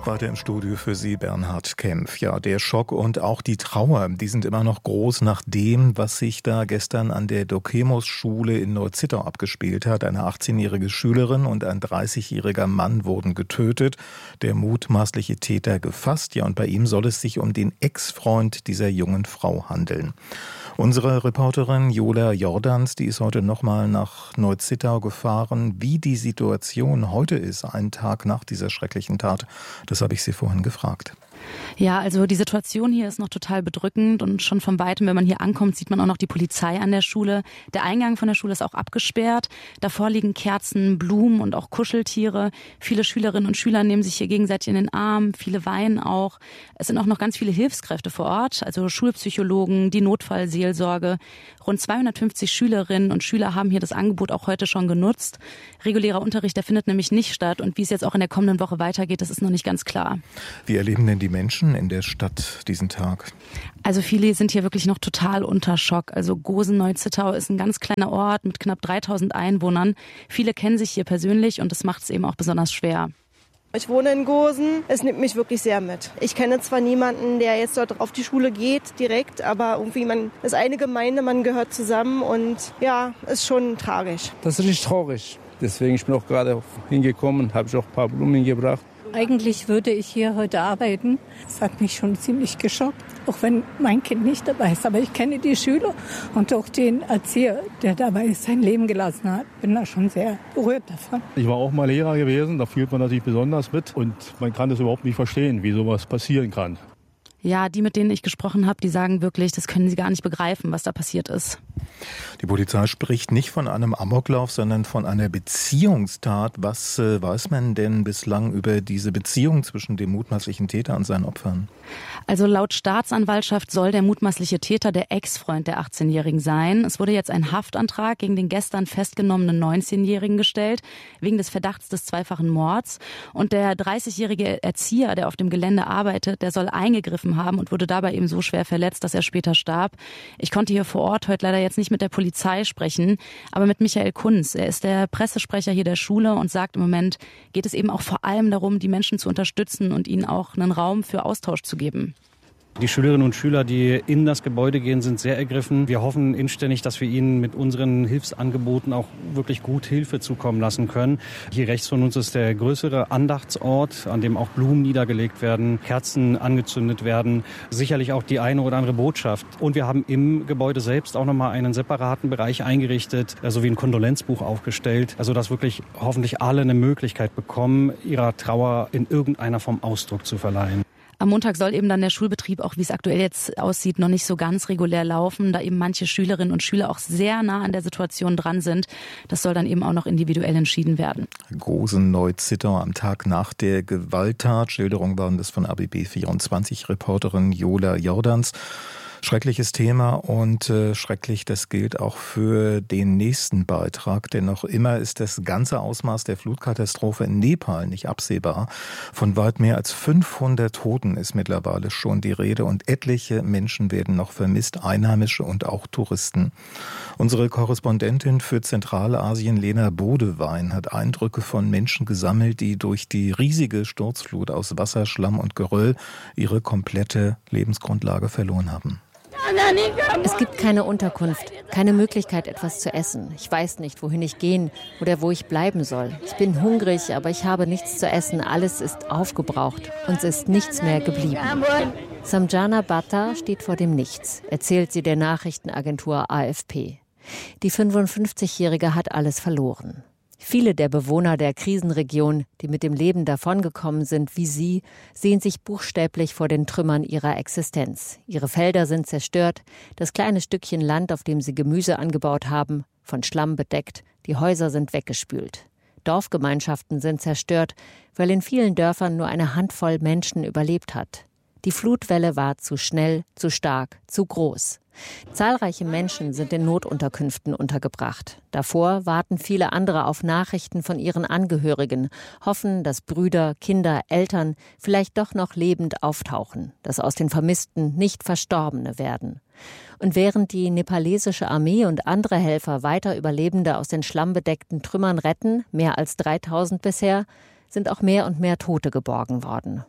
Weiter im Studio für Sie Bernhard Kempf. Ja, der Schock und auch die Trauer, die sind immer noch groß nach dem, was sich da gestern an der Dokemos-Schule in Neu-Zittau abgespielt hat. Eine 18-jährige Schülerin und ein 30-jähriger Mann wurden getötet, der mutmaßliche Täter gefasst. Ja, und bei ihm soll es sich um den Ex-Freund dieser jungen Frau handeln. Unsere Reporterin Jola Jordans, die ist heute nochmal nach Neu-Zittau gefahren. Wie die Situation heute ist, einen Tag nach dieser schrecklichen Tat, das habe ich sie vorhin gefragt. Ja, also die Situation hier ist noch total bedrückend und schon von Weitem, wenn man hier ankommt, sieht man auch noch die Polizei an der Schule. Der Eingang von der Schule ist auch abgesperrt. Davor liegen Kerzen, Blumen und auch Kuscheltiere. Viele Schülerinnen und Schüler nehmen sich hier gegenseitig in den Arm, viele weinen auch. Es sind auch noch ganz viele Hilfskräfte vor Ort, also Schulpsychologen, die Notfallseelsorge. Rund 250 Schülerinnen und Schüler haben hier das Angebot auch heute schon genutzt. Regulärer Unterricht, der findet nämlich nicht statt und wie es jetzt auch in der kommenden Woche weitergeht, das ist noch nicht ganz klar. Wie erleben denn die Menschen in der Stadt diesen Tag? Also viele sind hier wirklich noch total unter Schock. Also Gosen-Neu-Zittau ist ein ganz kleiner Ort mit knapp 3000 Einwohnern. Viele kennen sich hier persönlich und das macht es eben auch besonders schwer. Ich wohne in Gosen. Es nimmt mich wirklich sehr mit. Ich kenne zwar niemanden, der jetzt dort auf die Schule geht direkt, aber irgendwie man ist eine Gemeinde, man gehört zusammen und ja, ist schon tragisch. Das ist richtig traurig. Deswegen ich bin auch gerade hingekommen, habe ich auch ein paar Blumen gebracht. Eigentlich würde ich hier heute arbeiten. Das hat mich schon ziemlich geschockt, auch wenn mein Kind nicht dabei ist. Aber ich kenne die Schüler und auch den Erzieher, der dabei sein Leben gelassen hat. Bin da schon sehr berührt davon. Ich war auch mal Lehrer gewesen, da fühlt man natürlich besonders mit. Und man kann das überhaupt nicht verstehen, wie sowas passieren kann. Ja, die, mit denen ich gesprochen habe, die sagen wirklich, das können sie gar nicht begreifen, was da passiert ist. Die Polizei spricht nicht von einem Amoklauf, sondern von einer Beziehungstat. Was weiß man denn bislang über diese Beziehung zwischen dem mutmaßlichen Täter und seinen Opfern? Also laut Staatsanwaltschaft soll der mutmaßliche Täter der Ex-Freund der 18-Jährigen sein. Es wurde jetzt ein Haftantrag gegen den gestern festgenommenen 19-Jährigen gestellt, wegen des Verdachts des zweifachen Mords. Und der 30-jährige Erzieher, der auf dem Gelände arbeitet, der soll eingegriffen haben und wurde dabei eben so schwer verletzt, dass er später starb. Ich konnte hier vor Ort heute leider jetzt nicht mit der Polizei sprechen, aber mit Michael Kunz. Er ist der Pressesprecher hier der Schule und sagt, im Moment geht es eben auch vor allem darum, die Menschen zu unterstützen und ihnen auch einen Raum für Austausch zu geben. Die Schülerinnen und Schüler, die in das Gebäude gehen, sind sehr ergriffen. Wir hoffen inständig, dass wir ihnen mit unseren Hilfsangeboten auch wirklich gut Hilfe zukommen lassen können. Hier rechts von uns ist der größere Andachtsort, an dem auch Blumen niedergelegt werden, Kerzen angezündet werden, sicherlich auch die eine oder andere Botschaft. Und wir haben im Gebäude selbst auch nochmal einen separaten Bereich eingerichtet, sowie ein Kondolenzbuch aufgestellt, also dass wirklich hoffentlich alle eine Möglichkeit bekommen, ihrer Trauer in irgendeiner Form Ausdruck zu verleihen. Am Montag soll eben dann der Schulbetrieb, auch wie es aktuell jetzt aussieht, noch nicht so ganz regulär laufen, da eben manche Schülerinnen und Schüler auch sehr nah an der Situation dran sind. Das soll dann eben auch noch individuell entschieden werden. Gosen-Neu-Zittau am Tag nach der Gewalttat. Schilderung waren das von RBB24-Reporterin Jola Jordans. Schreckliches Thema und schrecklich, das gilt auch für den nächsten Beitrag, denn noch immer ist das ganze Ausmaß der Flutkatastrophe in Nepal nicht absehbar. Von weit mehr als 500 Toten ist mittlerweile schon die Rede und etliche Menschen werden noch vermisst, Einheimische und auch Touristen. Unsere Korrespondentin für Zentralasien, Lena Bodewein, hat Eindrücke von Menschen gesammelt, die durch die riesige Sturzflut aus Wasser, Schlamm und Geröll ihre komplette Lebensgrundlage verloren haben. Es gibt keine Unterkunft, keine Möglichkeit, etwas zu essen. Ich weiß nicht, wohin ich gehen oder wo ich bleiben soll. Ich bin hungrig, aber ich habe nichts zu essen. Alles ist aufgebraucht. Uns ist nichts mehr geblieben. Samjana Bhatta steht vor dem Nichts, erzählt sie der Nachrichtenagentur AFP. Die 55-Jährige hat alles verloren. Viele der Bewohner der Krisenregion, die mit dem Leben davongekommen sind wie sie, sehen sich buchstäblich vor den Trümmern ihrer Existenz. Ihre Felder sind zerstört, das kleine Stückchen Land, auf dem sie Gemüse angebaut haben, von Schlamm bedeckt, die Häuser sind weggespült. Dorfgemeinschaften sind zerstört, weil in vielen Dörfern nur eine Handvoll Menschen überlebt hat. Die Flutwelle war zu schnell, zu stark, zu groß. Zahlreiche Menschen sind in Notunterkünften untergebracht. Davor warten viele andere auf Nachrichten von ihren Angehörigen, hoffen, dass Brüder, Kinder, Eltern vielleicht doch noch lebend auftauchen, dass aus den Vermissten nicht Verstorbene werden. Und während die nepalesische Armee und andere Helfer weiter Überlebende aus den schlammbedeckten Trümmern retten, mehr als 3000 bisher, sind auch mehr und mehr Tote geborgen worden.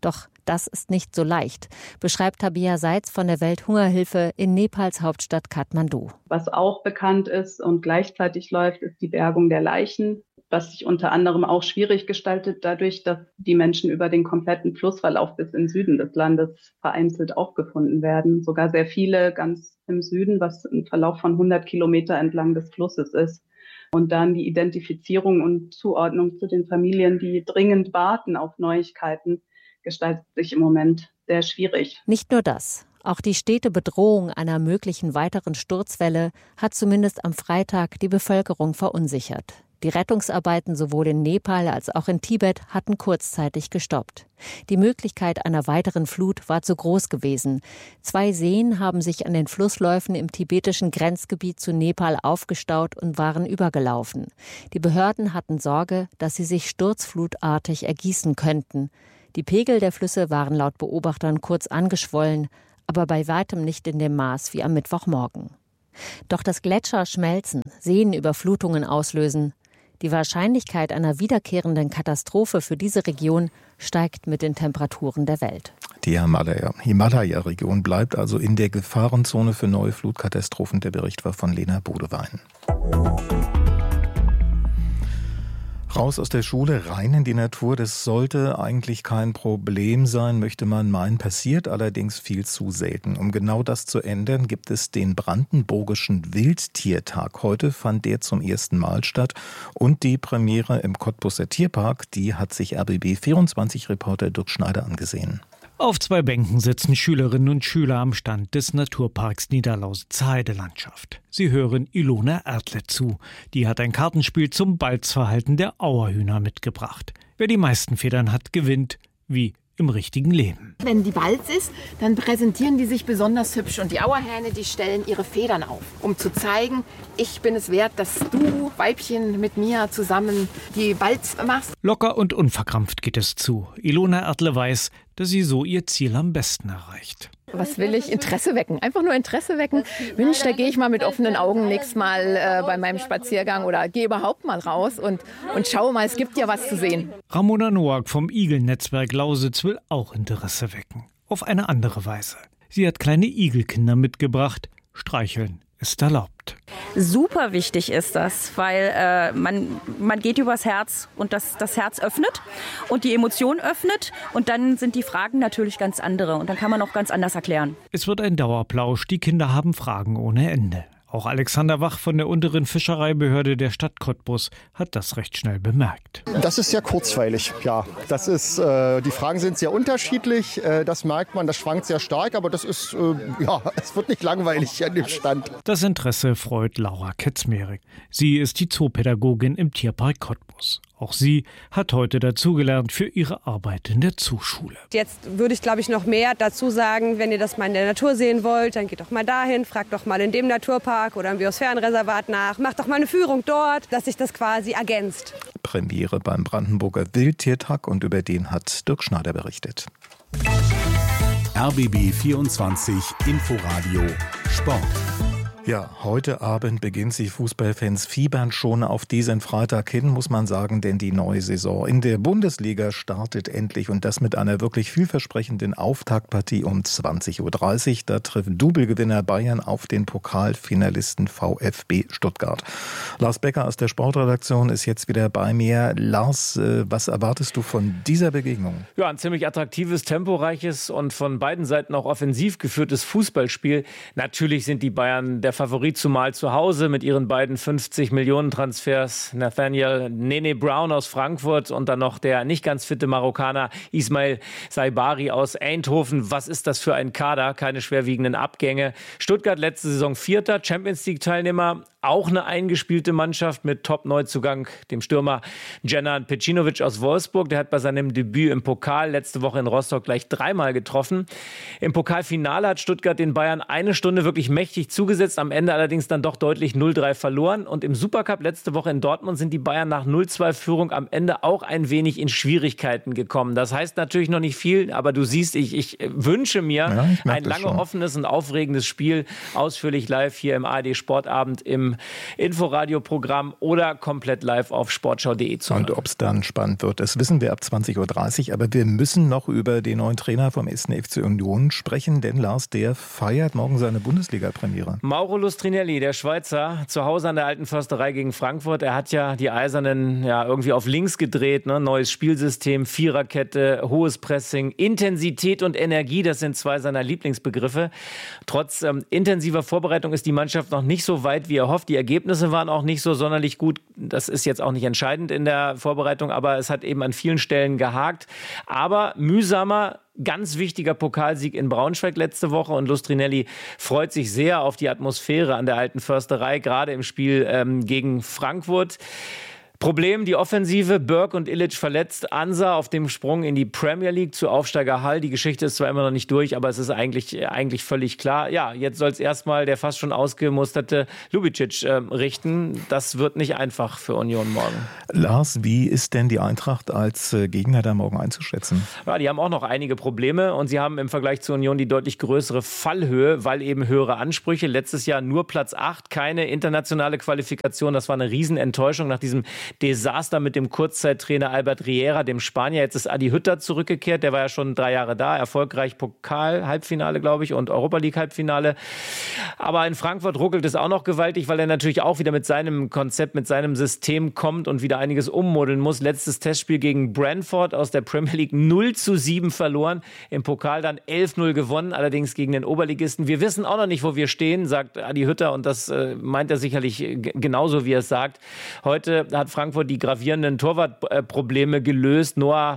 Doch das ist nicht so leicht, beschreibt Tabea Seitz von der Welthungerhilfe in Nepals Hauptstadt Kathmandu. Was auch bekannt ist und gleichzeitig läuft, ist die Bergung der Leichen, was sich unter anderem auch schwierig gestaltet, dadurch, dass die Menschen über den kompletten Flussverlauf bis in den Süden des Landes vereinzelt aufgefunden werden. Sogar sehr viele ganz im Süden, was ein Verlauf von 100 Kilometer entlang des Flusses ist. Und dann die Identifizierung und Zuordnung zu den Familien, die dringend warten auf Neuigkeiten, gestaltet sich im Moment sehr schwierig. Nicht nur das. Auch die stete Bedrohung einer möglichen weiteren Sturzwelle hat zumindest am Freitag die Bevölkerung verunsichert. Die Rettungsarbeiten sowohl in Nepal als auch in Tibet hatten kurzzeitig gestoppt. Die Möglichkeit einer weiteren Flut war zu groß gewesen. 2 Seen haben sich an den Flussläufen im tibetischen Grenzgebiet zu Nepal aufgestaut und waren übergelaufen. Die Behörden hatten Sorge, dass sie sich sturzflutartig ergießen könnten. Die Pegel der Flüsse waren laut Beobachtern kurz angeschwollen, aber bei weitem nicht in dem Maß wie am Mittwochmorgen. Doch dass Gletscher schmelzen, Seenüberflutungen auslösen, die Wahrscheinlichkeit einer wiederkehrenden Katastrophe für diese Region steigt mit den Temperaturen der Welt. Die Himalaya-Region bleibt also in der Gefahrenzone für neue Flutkatastrophen. Der Bericht war von Lena Bodewein. Raus aus der Schule, rein in die Natur, das sollte eigentlich kein Problem sein, möchte man meinen, passiert allerdings viel zu selten. Um genau das zu ändern, gibt es den Brandenburgischen Wildtiertag. Heute fand der zum ersten Mal statt und die Premiere im Cottbuser Tierpark, die hat sich RBB24-Reporter Dirk Schneider angesehen. Auf 2 Bänken sitzen Schülerinnen und Schüler am Stand des Naturparks Niederlausitzer Heidelandschaft. Sie hören Ilona Erdle zu. Die hat ein Kartenspiel zum Balzverhalten der Auerhühner mitgebracht. Wer die meisten Federn hat, gewinnt, wie im richtigen Leben. Wenn die Balz ist, dann präsentieren die sich besonders hübsch. Und die Auerhähne, die stellen ihre Federn auf, um zu zeigen, ich bin es wert, dass du, Weibchen, mit mir zusammen die Balz machst. Locker und unverkrampft geht es zu. Ilona Erdle weiß, dass sie so ihr Ziel am besten erreicht. Was will ich? Interesse wecken. Einfach nur Interesse wecken. Mensch, da gehe ich mal mit offenen Augen nächstes Mal bei meinem Spaziergang oder gehe überhaupt mal raus und schaue mal, es gibt ja was zu sehen. Ramona Noack vom Igel-Netzwerk Lausitz will auch Interesse wecken. Auf eine andere Weise. Sie hat kleine Igelkinder mitgebracht. Streicheln ist erlaubt. Super wichtig ist das, weil man geht übers Herz und das Herz öffnet und die Emotion öffnet und dann sind die Fragen natürlich ganz andere und dann kann man auch ganz anders erklären. Es wird ein Dauerplausch, die Kinder haben Fragen ohne Ende. Auch Alexander Wach von der unteren Fischereibehörde der Stadt Cottbus hat das recht schnell bemerkt. Das ist sehr kurzweilig, ja. Das ist, die Fragen sind sehr unterschiedlich, das merkt man, das schwankt sehr stark, aber das ist, es wird nicht langweilig an dem Stand. Das Interesse freut Laura Ketzmerik. Sie ist die Zoopädagogin im Tierpark Cottbus. Auch sie hat heute dazugelernt für ihre Arbeit in der Zooschule. Jetzt würde ich, glaube ich, noch mehr dazu sagen, wenn ihr das mal in der Natur sehen wollt, dann geht doch mal dahin, fragt doch mal in dem Naturpark oder im Biosphärenreservat nach, macht doch mal eine Führung dort, dass sich das quasi ergänzt. Premiere beim Brandenburger Wildtiertag und über den hat Dirk Schneider berichtet. RBB 24 Inforadio Sport. Ja, heute Abend beginnt sie. Fußballfans fiebern schon auf diesen Freitag hin, muss man sagen, denn die neue Saison in der Bundesliga startet endlich und das mit einer wirklich vielversprechenden Auftaktpartie um 20:30 Uhr. Da treffen Doublegewinner Bayern auf den Pokalfinalisten VfB Stuttgart. Lars Becker aus der Sportredaktion ist jetzt wieder bei mir. Lars, was erwartest du von dieser Begegnung? Ja, ein ziemlich attraktives, temporeiches und von beiden Seiten auch offensiv geführtes Fußballspiel. Natürlich sind die Bayern der Favorit, zumal zu Hause mit ihren beiden 50-Millionen-Transfers. Nathaniel Nene Brown aus Frankfurt und dann noch der nicht ganz fitte Marokkaner Ismail Saibari aus Eindhoven. Was ist das für ein Kader? Keine schwerwiegenden Abgänge. Stuttgart letzte Saison Vierter, Champions-League-Teilnehmer. Auch eine eingespielte Mannschaft mit Top-Neuzugang, dem Stürmer Dženan Pecinovic aus Wolfsburg. Der hat bei seinem Debüt im Pokal letzte Woche in Rostock gleich 3-mal getroffen. Im Pokalfinale hat Stuttgart den Bayern eine Stunde wirklich mächtig zugesetzt, am Ende allerdings dann doch deutlich 0-3 verloren. Und im Supercup letzte Woche in Dortmund sind die Bayern nach 0-2-Führung am Ende auch ein wenig in Schwierigkeiten gekommen. Das heißt natürlich noch nicht viel, aber du siehst, ich wünsche mir ein lange offenes und aufregendes Spiel, ausführlich live hier im ARD Sportabend im im Inforadio-Programm oder komplett live auf sportschau.de zu hören. Und ob es dann spannend wird, das wissen wir ab 20.30 Uhr. Aber wir müssen noch über den neuen Trainer vom 1. FC Union sprechen, denn Lars, der feiert morgen seine Bundesliga-Premiere. Mauro Lustrinelli, der Schweizer, zu Hause an der Alten Försterei gegen Frankfurt. Er hat ja die Eisernen irgendwie auf links gedreht. Ne? Neues Spielsystem, Viererkette, hohes Pressing, Intensität und Energie, das sind zwei seiner Lieblingsbegriffe. Trotz intensiver Vorbereitung ist die Mannschaft noch nicht so weit, wie er hofft. Die Ergebnisse waren auch nicht so sonderlich gut. Das ist jetzt auch nicht entscheidend in der Vorbereitung, aber es hat eben an vielen Stellen gehakt. Aber mühsamer, ganz wichtiger Pokalsieg in Braunschweig letzte Woche und Lustrinelli freut sich sehr auf die Atmosphäre an der Alten Försterei, gerade im Spiel gegen Frankfurt. Problem, die Offensive, Burke und Illich verletzt, Ansa auf dem Sprung in die Premier League zu Aufsteiger Hall. Die Geschichte ist zwar immer noch nicht durch, aber es ist eigentlich völlig klar. Ja, jetzt soll es erstmal der fast schon ausgemusterte Lubicic richten. Das wird nicht einfach für Union morgen. Lars, wie ist denn die Eintracht als Gegner da morgen einzuschätzen? Ja, die haben auch noch einige Probleme und sie haben im Vergleich zur Union die deutlich größere Fallhöhe, weil eben höhere Ansprüche. Letztes Jahr nur Platz 8, keine internationale Qualifikation. Das war eine Riesenenttäuschung nach diesem Desaster mit dem Kurzzeittrainer Albert Riera, dem Spanier. Jetzt ist Adi Hütter zurückgekehrt. Der war ja schon 3 Jahre da. Erfolgreich Pokal-Halbfinale, glaube ich, und Europa-League-Halbfinale. Aber in Frankfurt ruckelt es auch noch gewaltig, weil er natürlich auch wieder mit seinem Konzept, mit seinem System kommt und wieder einiges ummodeln muss. Letztes Testspiel gegen Brentford aus der Premier League 0:7 verloren. Im Pokal dann 11:0 gewonnen, allerdings gegen den Oberligisten. Wir wissen auch noch nicht, wo wir stehen, sagt Adi Hütter. Und das meint er sicherlich genauso, wie er es sagt. Heute hat Frankfurt die gravierenden Torwartprobleme gelöst. Noah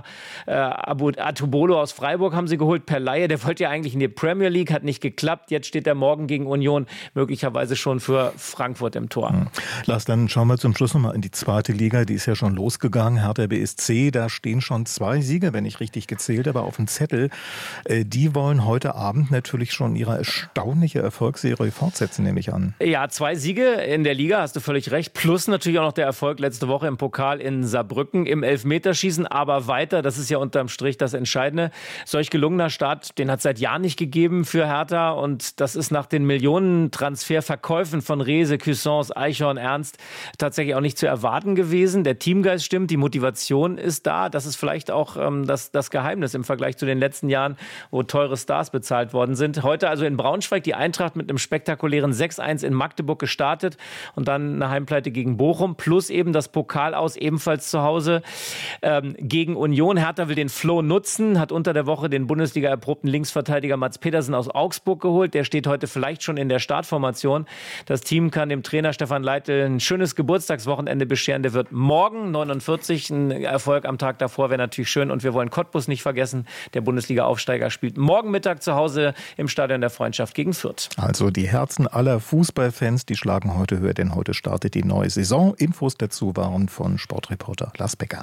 Atubolo aus Freiburg haben sie geholt per Leihe. Der wollte ja eigentlich in die Premier League, hat nicht geklappt. Jetzt steht er morgen gegen Union möglicherweise schon für Frankfurt im Tor. Lars, dann schauen wir zum Schluss nochmal in die zweite Liga. Die ist ja schon losgegangen. Hertha BSC, da stehen schon 2 Siege, wenn ich richtig gezählt habe, auf dem Zettel. Die wollen heute Abend natürlich schon ihre erstaunliche Erfolgsserie fortsetzen, nehme ich an. Ja, 2 Siege in der Liga, hast du völlig recht. Plus natürlich auch noch der Erfolg letzte Woche im Pokal in Saarbrücken im Elfmeterschießen, aber weiter, das ist ja unterm Strich das Entscheidende. Solch gelungener Start, den hat es seit Jahren nicht gegeben für Hertha und das ist nach den Millionen-Transferverkäufen von Rehse, Cuisance, Eichhorn, Ernst tatsächlich auch nicht zu erwarten gewesen. Der Teamgeist stimmt, die Motivation ist da. Das ist vielleicht auch das Geheimnis im Vergleich zu den letzten Jahren, wo teure Stars bezahlt worden sind. Heute also in Braunschweig die Eintracht mit einem spektakulären 6:1 in Magdeburg gestartet und dann eine Heimpleite gegen Bochum, plus eben das Pokal aus, ebenfalls zu Hause gegen Union. Hertha will den Flow nutzen, hat unter der Woche den Bundesliga-erprobten Linksverteidiger Mats Pedersen aus Augsburg geholt. Der steht heute vielleicht schon in der Startformation. Das Team kann dem Trainer Stefan Leitl ein schönes Geburtstagswochenende bescheren. Der wird morgen 49. Ein Erfolg am Tag davor wäre natürlich schön. Und wir wollen Cottbus nicht vergessen. Der Bundesliga-Aufsteiger spielt morgen Mittag zu Hause im Stadion der Freundschaft gegen Fürth. Also die Herzen aller Fußballfans, die schlagen heute höher, denn heute startet die neue Saison. Infos dazu waren von Sportreporter Lars Becker.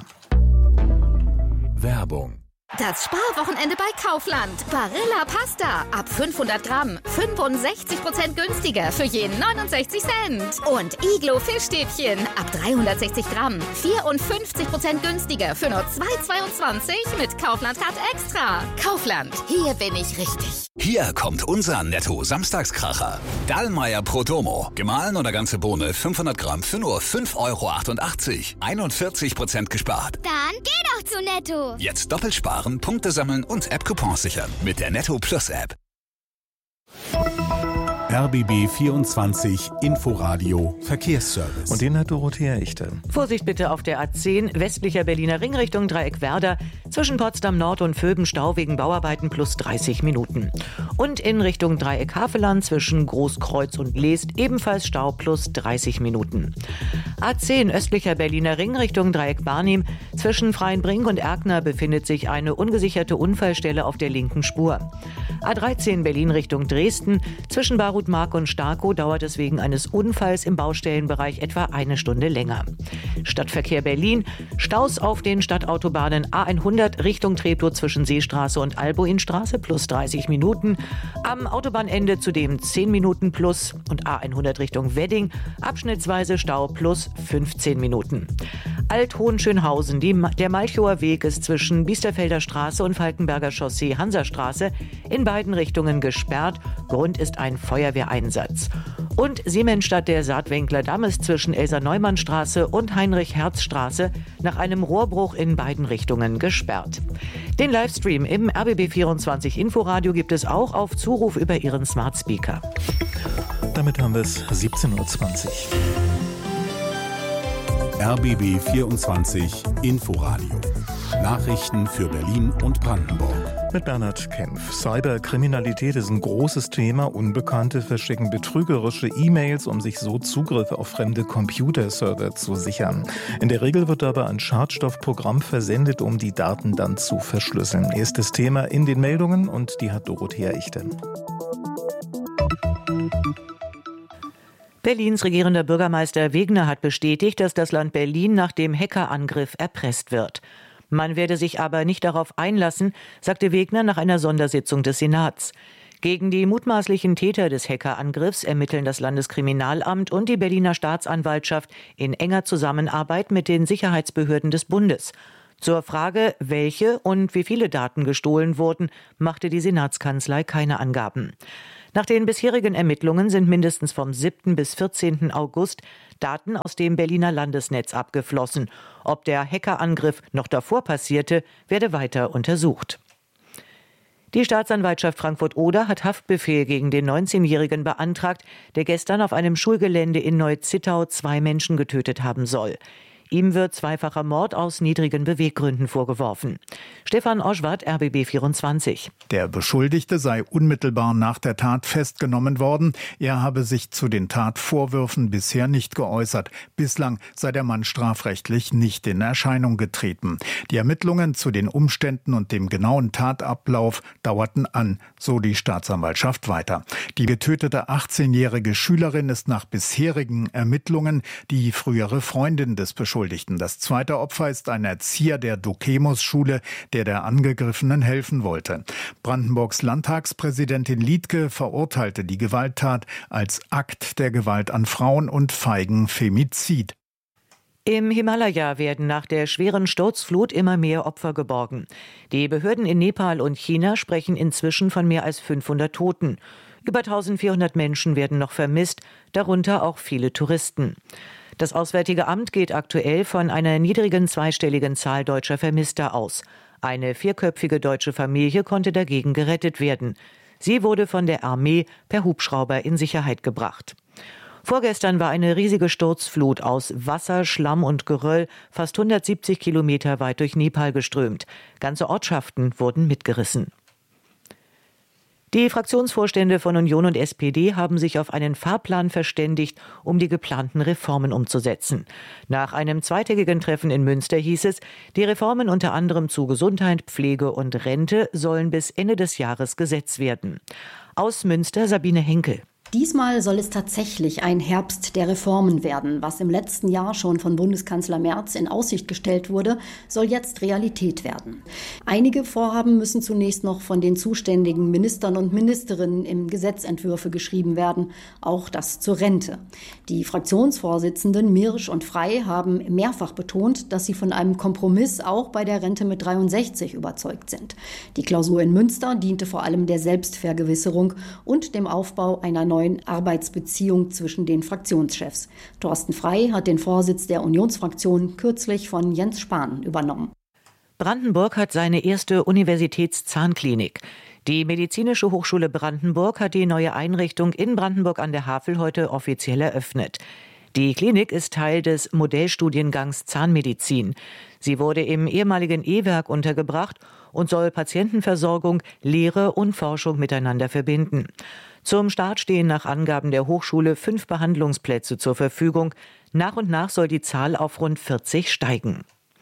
Werbung. Das Sparwochenende bei Kaufland. Barilla Pasta. Ab 500 Gramm. 65% günstiger für jeden 69 Cent. Und Iglo Fischstäbchen. Ab 360 Gramm. 54% günstiger für nur 2,22 mit Kaufland Card Extra. Kaufland. Hier bin ich richtig. Hier kommt unser Netto-Samstagskracher. Dallmayr Protomo. Gemahlen oder ganze Bohne 500 Gramm für nur 5,88 €. 41% gespart. Dann geh doch zu Netto. Jetzt doppelt sparen, Punkte sammeln und App-Coupons sichern mit der Netto Plus App. RBB 24 Inforadio Verkehrsservice. Und den hat Dorothea Echte. Vorsicht bitte auf der A10 westlicher Berliner Ring Richtung Dreieck Werder. Zwischen Potsdam Nord und Vöben Stau wegen Bauarbeiten plus 30 Minuten. Und in Richtung Dreieck Haveland zwischen Großkreuz und Leest ebenfalls Stau plus 30 Minuten. A10 östlicher Berliner Ring Richtung Dreieck Barnim. Zwischen Freienbrink und Erkner befindet sich eine ungesicherte Unfallstelle auf der linken Spur. A13 Berlin Richtung Dresden. Zwischen Barutmark und Starkow dauert es wegen eines Unfalls im Baustellenbereich etwa 1 Stunde länger. Stadtverkehr Berlin. Staus auf den Stadtautobahnen A100 Richtung Treptow zwischen Seestraße und Albuinstraße plus 30 Minuten. Am Autobahnende zudem 10 Minuten plus und A100 Richtung Wedding abschnittsweise Stau plus 15 Minuten. Alt-Hohenschönhausen. Der Malchower Weg ist zwischen Biesterfelder Straße und Falkenberger Chaussee Hansastraße in beiden Richtungen gesperrt. Grund ist ein Feuerwehreinsatz. Und Siemensstadt der Saatwinkler Damm ist zwischen Elsa-Neumann-Straße und Heinrich-Herz-Straße nach einem Rohrbruch in beiden Richtungen gesperrt. Den Livestream im RBB24 Inforadio gibt es auch auf Zuruf über Ihren Smart Speaker. Damit haben wir es 17:20 Uhr. RBB 24 Inforadio. Nachrichten für Berlin und Brandenburg. Mit Bernhard Kempf. Cyberkriminalität ist ein großes Thema. Unbekannte verschicken betrügerische E-Mails, um sich so Zugriff auf fremde Computerserver zu sichern. In der Regel wird dabei ein Schadstoffprogramm versendet, um die Daten dann zu verschlüsseln. Erstes Thema in den Meldungen und die hat Dorothea Ichte. Berlins regierender Bürgermeister Wegner hat bestätigt, dass das Land Berlin nach dem Hackerangriff erpresst wird. Man werde sich aber nicht darauf einlassen, sagte Wegner nach einer Sondersitzung des Senats. Gegen die mutmaßlichen Täter des Hackerangriffs ermitteln das Landeskriminalamt und die Berliner Staatsanwaltschaft in enger Zusammenarbeit mit den Sicherheitsbehörden des Bundes. Zur Frage, welche und wie viele Daten gestohlen wurden, machte die Senatskanzlei keine Angaben. Nach den bisherigen Ermittlungen sind mindestens vom 7. bis 14. August Daten aus dem Berliner Landesnetz abgeflossen. Ob der Hackerangriff noch davor passierte, werde weiter untersucht. Die Staatsanwaltschaft Frankfurt-Oder hat Haftbefehl gegen den 19-Jährigen beantragt, der gestern auf einem Schulgelände in Neu-Zittau 2 Menschen getötet haben soll. Ihm wird zweifacher Mord aus niedrigen Beweggründen vorgeworfen. Stefan Oschwart, RBB 24. Der Beschuldigte sei unmittelbar nach der Tat festgenommen worden. Er habe sich zu den Tatvorwürfen bisher nicht geäußert. Bislang sei der Mann strafrechtlich nicht in Erscheinung getreten. Die Ermittlungen zu den Umständen und dem genauen Tatablauf dauerten an, so die Staatsanwaltschaft weiter. Die getötete 18-jährige Schülerin ist nach bisherigen Ermittlungen die frühere Freundin des Beschuldigten. Das zweite Opfer ist ein Erzieher der Dokemus-Schule, der Angegriffenen helfen wollte. Brandenburgs Landtagspräsidentin Liedtke verurteilte die Gewalttat als Akt der Gewalt an Frauen und feigen Femizid. Im Himalaya werden nach der schweren Sturzflut immer mehr Opfer geborgen. Die Behörden in Nepal und China sprechen inzwischen von mehr als 500 Toten. Über 1400 Menschen werden noch vermisst, darunter auch viele Touristen. Das Auswärtige Amt geht aktuell von einer niedrigen zweistelligen Zahl deutscher Vermisster aus. Eine 4-köpfige deutsche Familie konnte dagegen gerettet werden. Sie wurde von der Armee per Hubschrauber in Sicherheit gebracht. Vorgestern war eine riesige Sturzflut aus Wasser, Schlamm und Geröll fast 170 Kilometer weit durch Nepal geströmt. Ganze Ortschaften wurden mitgerissen. Die Fraktionsvorstände von Union und SPD haben sich auf einen Fahrplan verständigt, um die geplanten Reformen umzusetzen. Nach einem zweitägigen Treffen in Münster hieß es, die Reformen unter anderem zu Gesundheit, Pflege und Rente sollen bis Ende des Jahres Gesetz werden. Aus Münster Sabine Henkel. Diesmal soll es tatsächlich ein Herbst der Reformen werden. Was im letzten Jahr schon von Bundeskanzler Merz in Aussicht gestellt wurde, soll jetzt Realität werden. Einige Vorhaben müssen zunächst noch von den zuständigen Ministern und Ministerinnen in Gesetzentwürfe geschrieben werden, auch das zur Rente. Die Fraktionsvorsitzenden Mirsch und Frey haben mehrfach betont, dass sie von einem Kompromiss auch bei der Rente mit 63 überzeugt sind. Die Klausur in Münster diente vor allem der Selbstvergewisserung und dem Aufbau einer neuen Arbeitsbeziehung zwischen den Fraktionschefs. Thorsten Frey hat den Vorsitz der Unionsfraktion kürzlich von Jens Spahn übernommen. Brandenburg hat seine erste Universitätszahnklinik. Die Medizinische Hochschule Brandenburg hat die neue Einrichtung in Brandenburg an der Havel heute offiziell eröffnet. Die Klinik ist Teil des Modellstudiengangs Zahnmedizin. Sie wurde im ehemaligen E-Werk untergebracht und soll Patientenversorgung, Lehre und Forschung miteinander verbinden. Zum Start stehen nach Angaben der Hochschule 5 Behandlungsplätze zur Verfügung. Nach und nach soll die Zahl auf rund 40 steigen.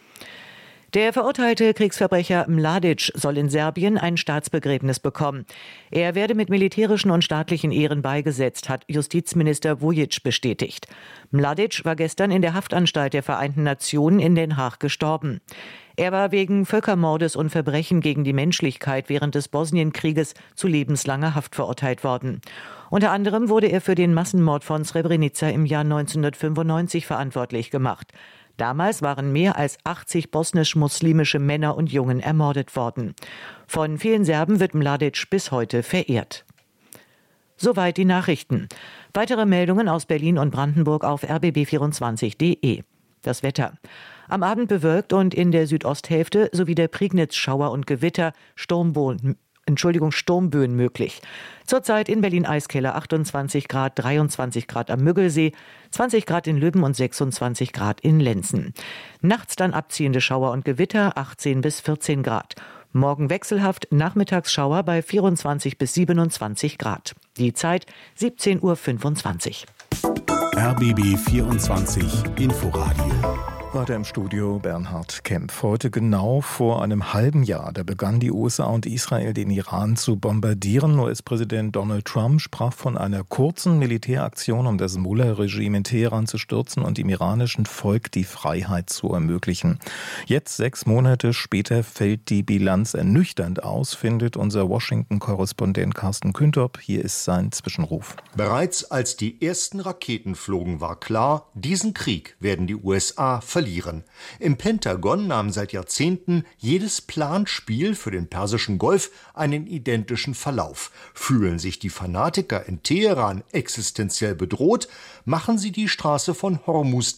Der verurteilte Kriegsverbrecher Mladic soll in Serbien ein Staatsbegräbnis bekommen. Er werde mit militärischen und staatlichen Ehren beigesetzt, hat Justizminister Vujic bestätigt. Mladic war gestern in der Haftanstalt der Vereinten Nationen in Den Haag gestorben. Er war wegen Völkermordes und Verbrechen gegen die Menschlichkeit während des Bosnienkrieges zu lebenslanger Haft verurteilt worden. Unter anderem wurde er für den Massenmord von Srebrenica im Jahr 1995 verantwortlich gemacht. Damals waren mehr als 80 bosnisch-muslimische Männer und Jungen ermordet worden. Von vielen Serben wird Mladic bis heute verehrt. Soweit die Nachrichten. Weitere Meldungen aus Berlin und Brandenburg auf rbb24.de. Das Wetter. Am Abend bewölkt und in der Südosthälfte sowie der Prignitz Schauer und Gewitter, Sturmböen möglich. Zurzeit in Berlin-Eiskeller 28 Grad, 23 Grad am Müggelsee, 20 Grad in Lübben und 26 Grad in Lenzen. Nachts dann abziehende Schauer und Gewitter, 18 bis 14 Grad. Morgen wechselhaft, nachmittags Schauer bei 24 bis 27 Grad. Die Zeit 17:25 Uhr. RBB 24 Inforadio. Weiter im Studio Bernhard Kempf. Heute genau vor einem halben Jahr, da begannen die USA und Israel den Iran zu bombardieren. US-Präsident Donald Trump sprach von einer kurzen Militäraktion, um das Mullah-Regime in Teheran zu stürzen und dem iranischen Volk die Freiheit zu ermöglichen. Jetzt, 6 Monate später, fällt die Bilanz ernüchternd aus, findet unser Washington-Korrespondent Carsten Küntorp. Hier ist sein Zwischenruf. Bereits als die ersten Raketen flogen, war klar, diesen Krieg werden die USA verlieren. Im Pentagon nahm seit Jahrzehnten jedes Planspiel für den Persischen Golf einen identischen Verlauf. Fühlen sich die Fanatiker in Teheran existenziell bedroht, machen sie die Straße von Hormuz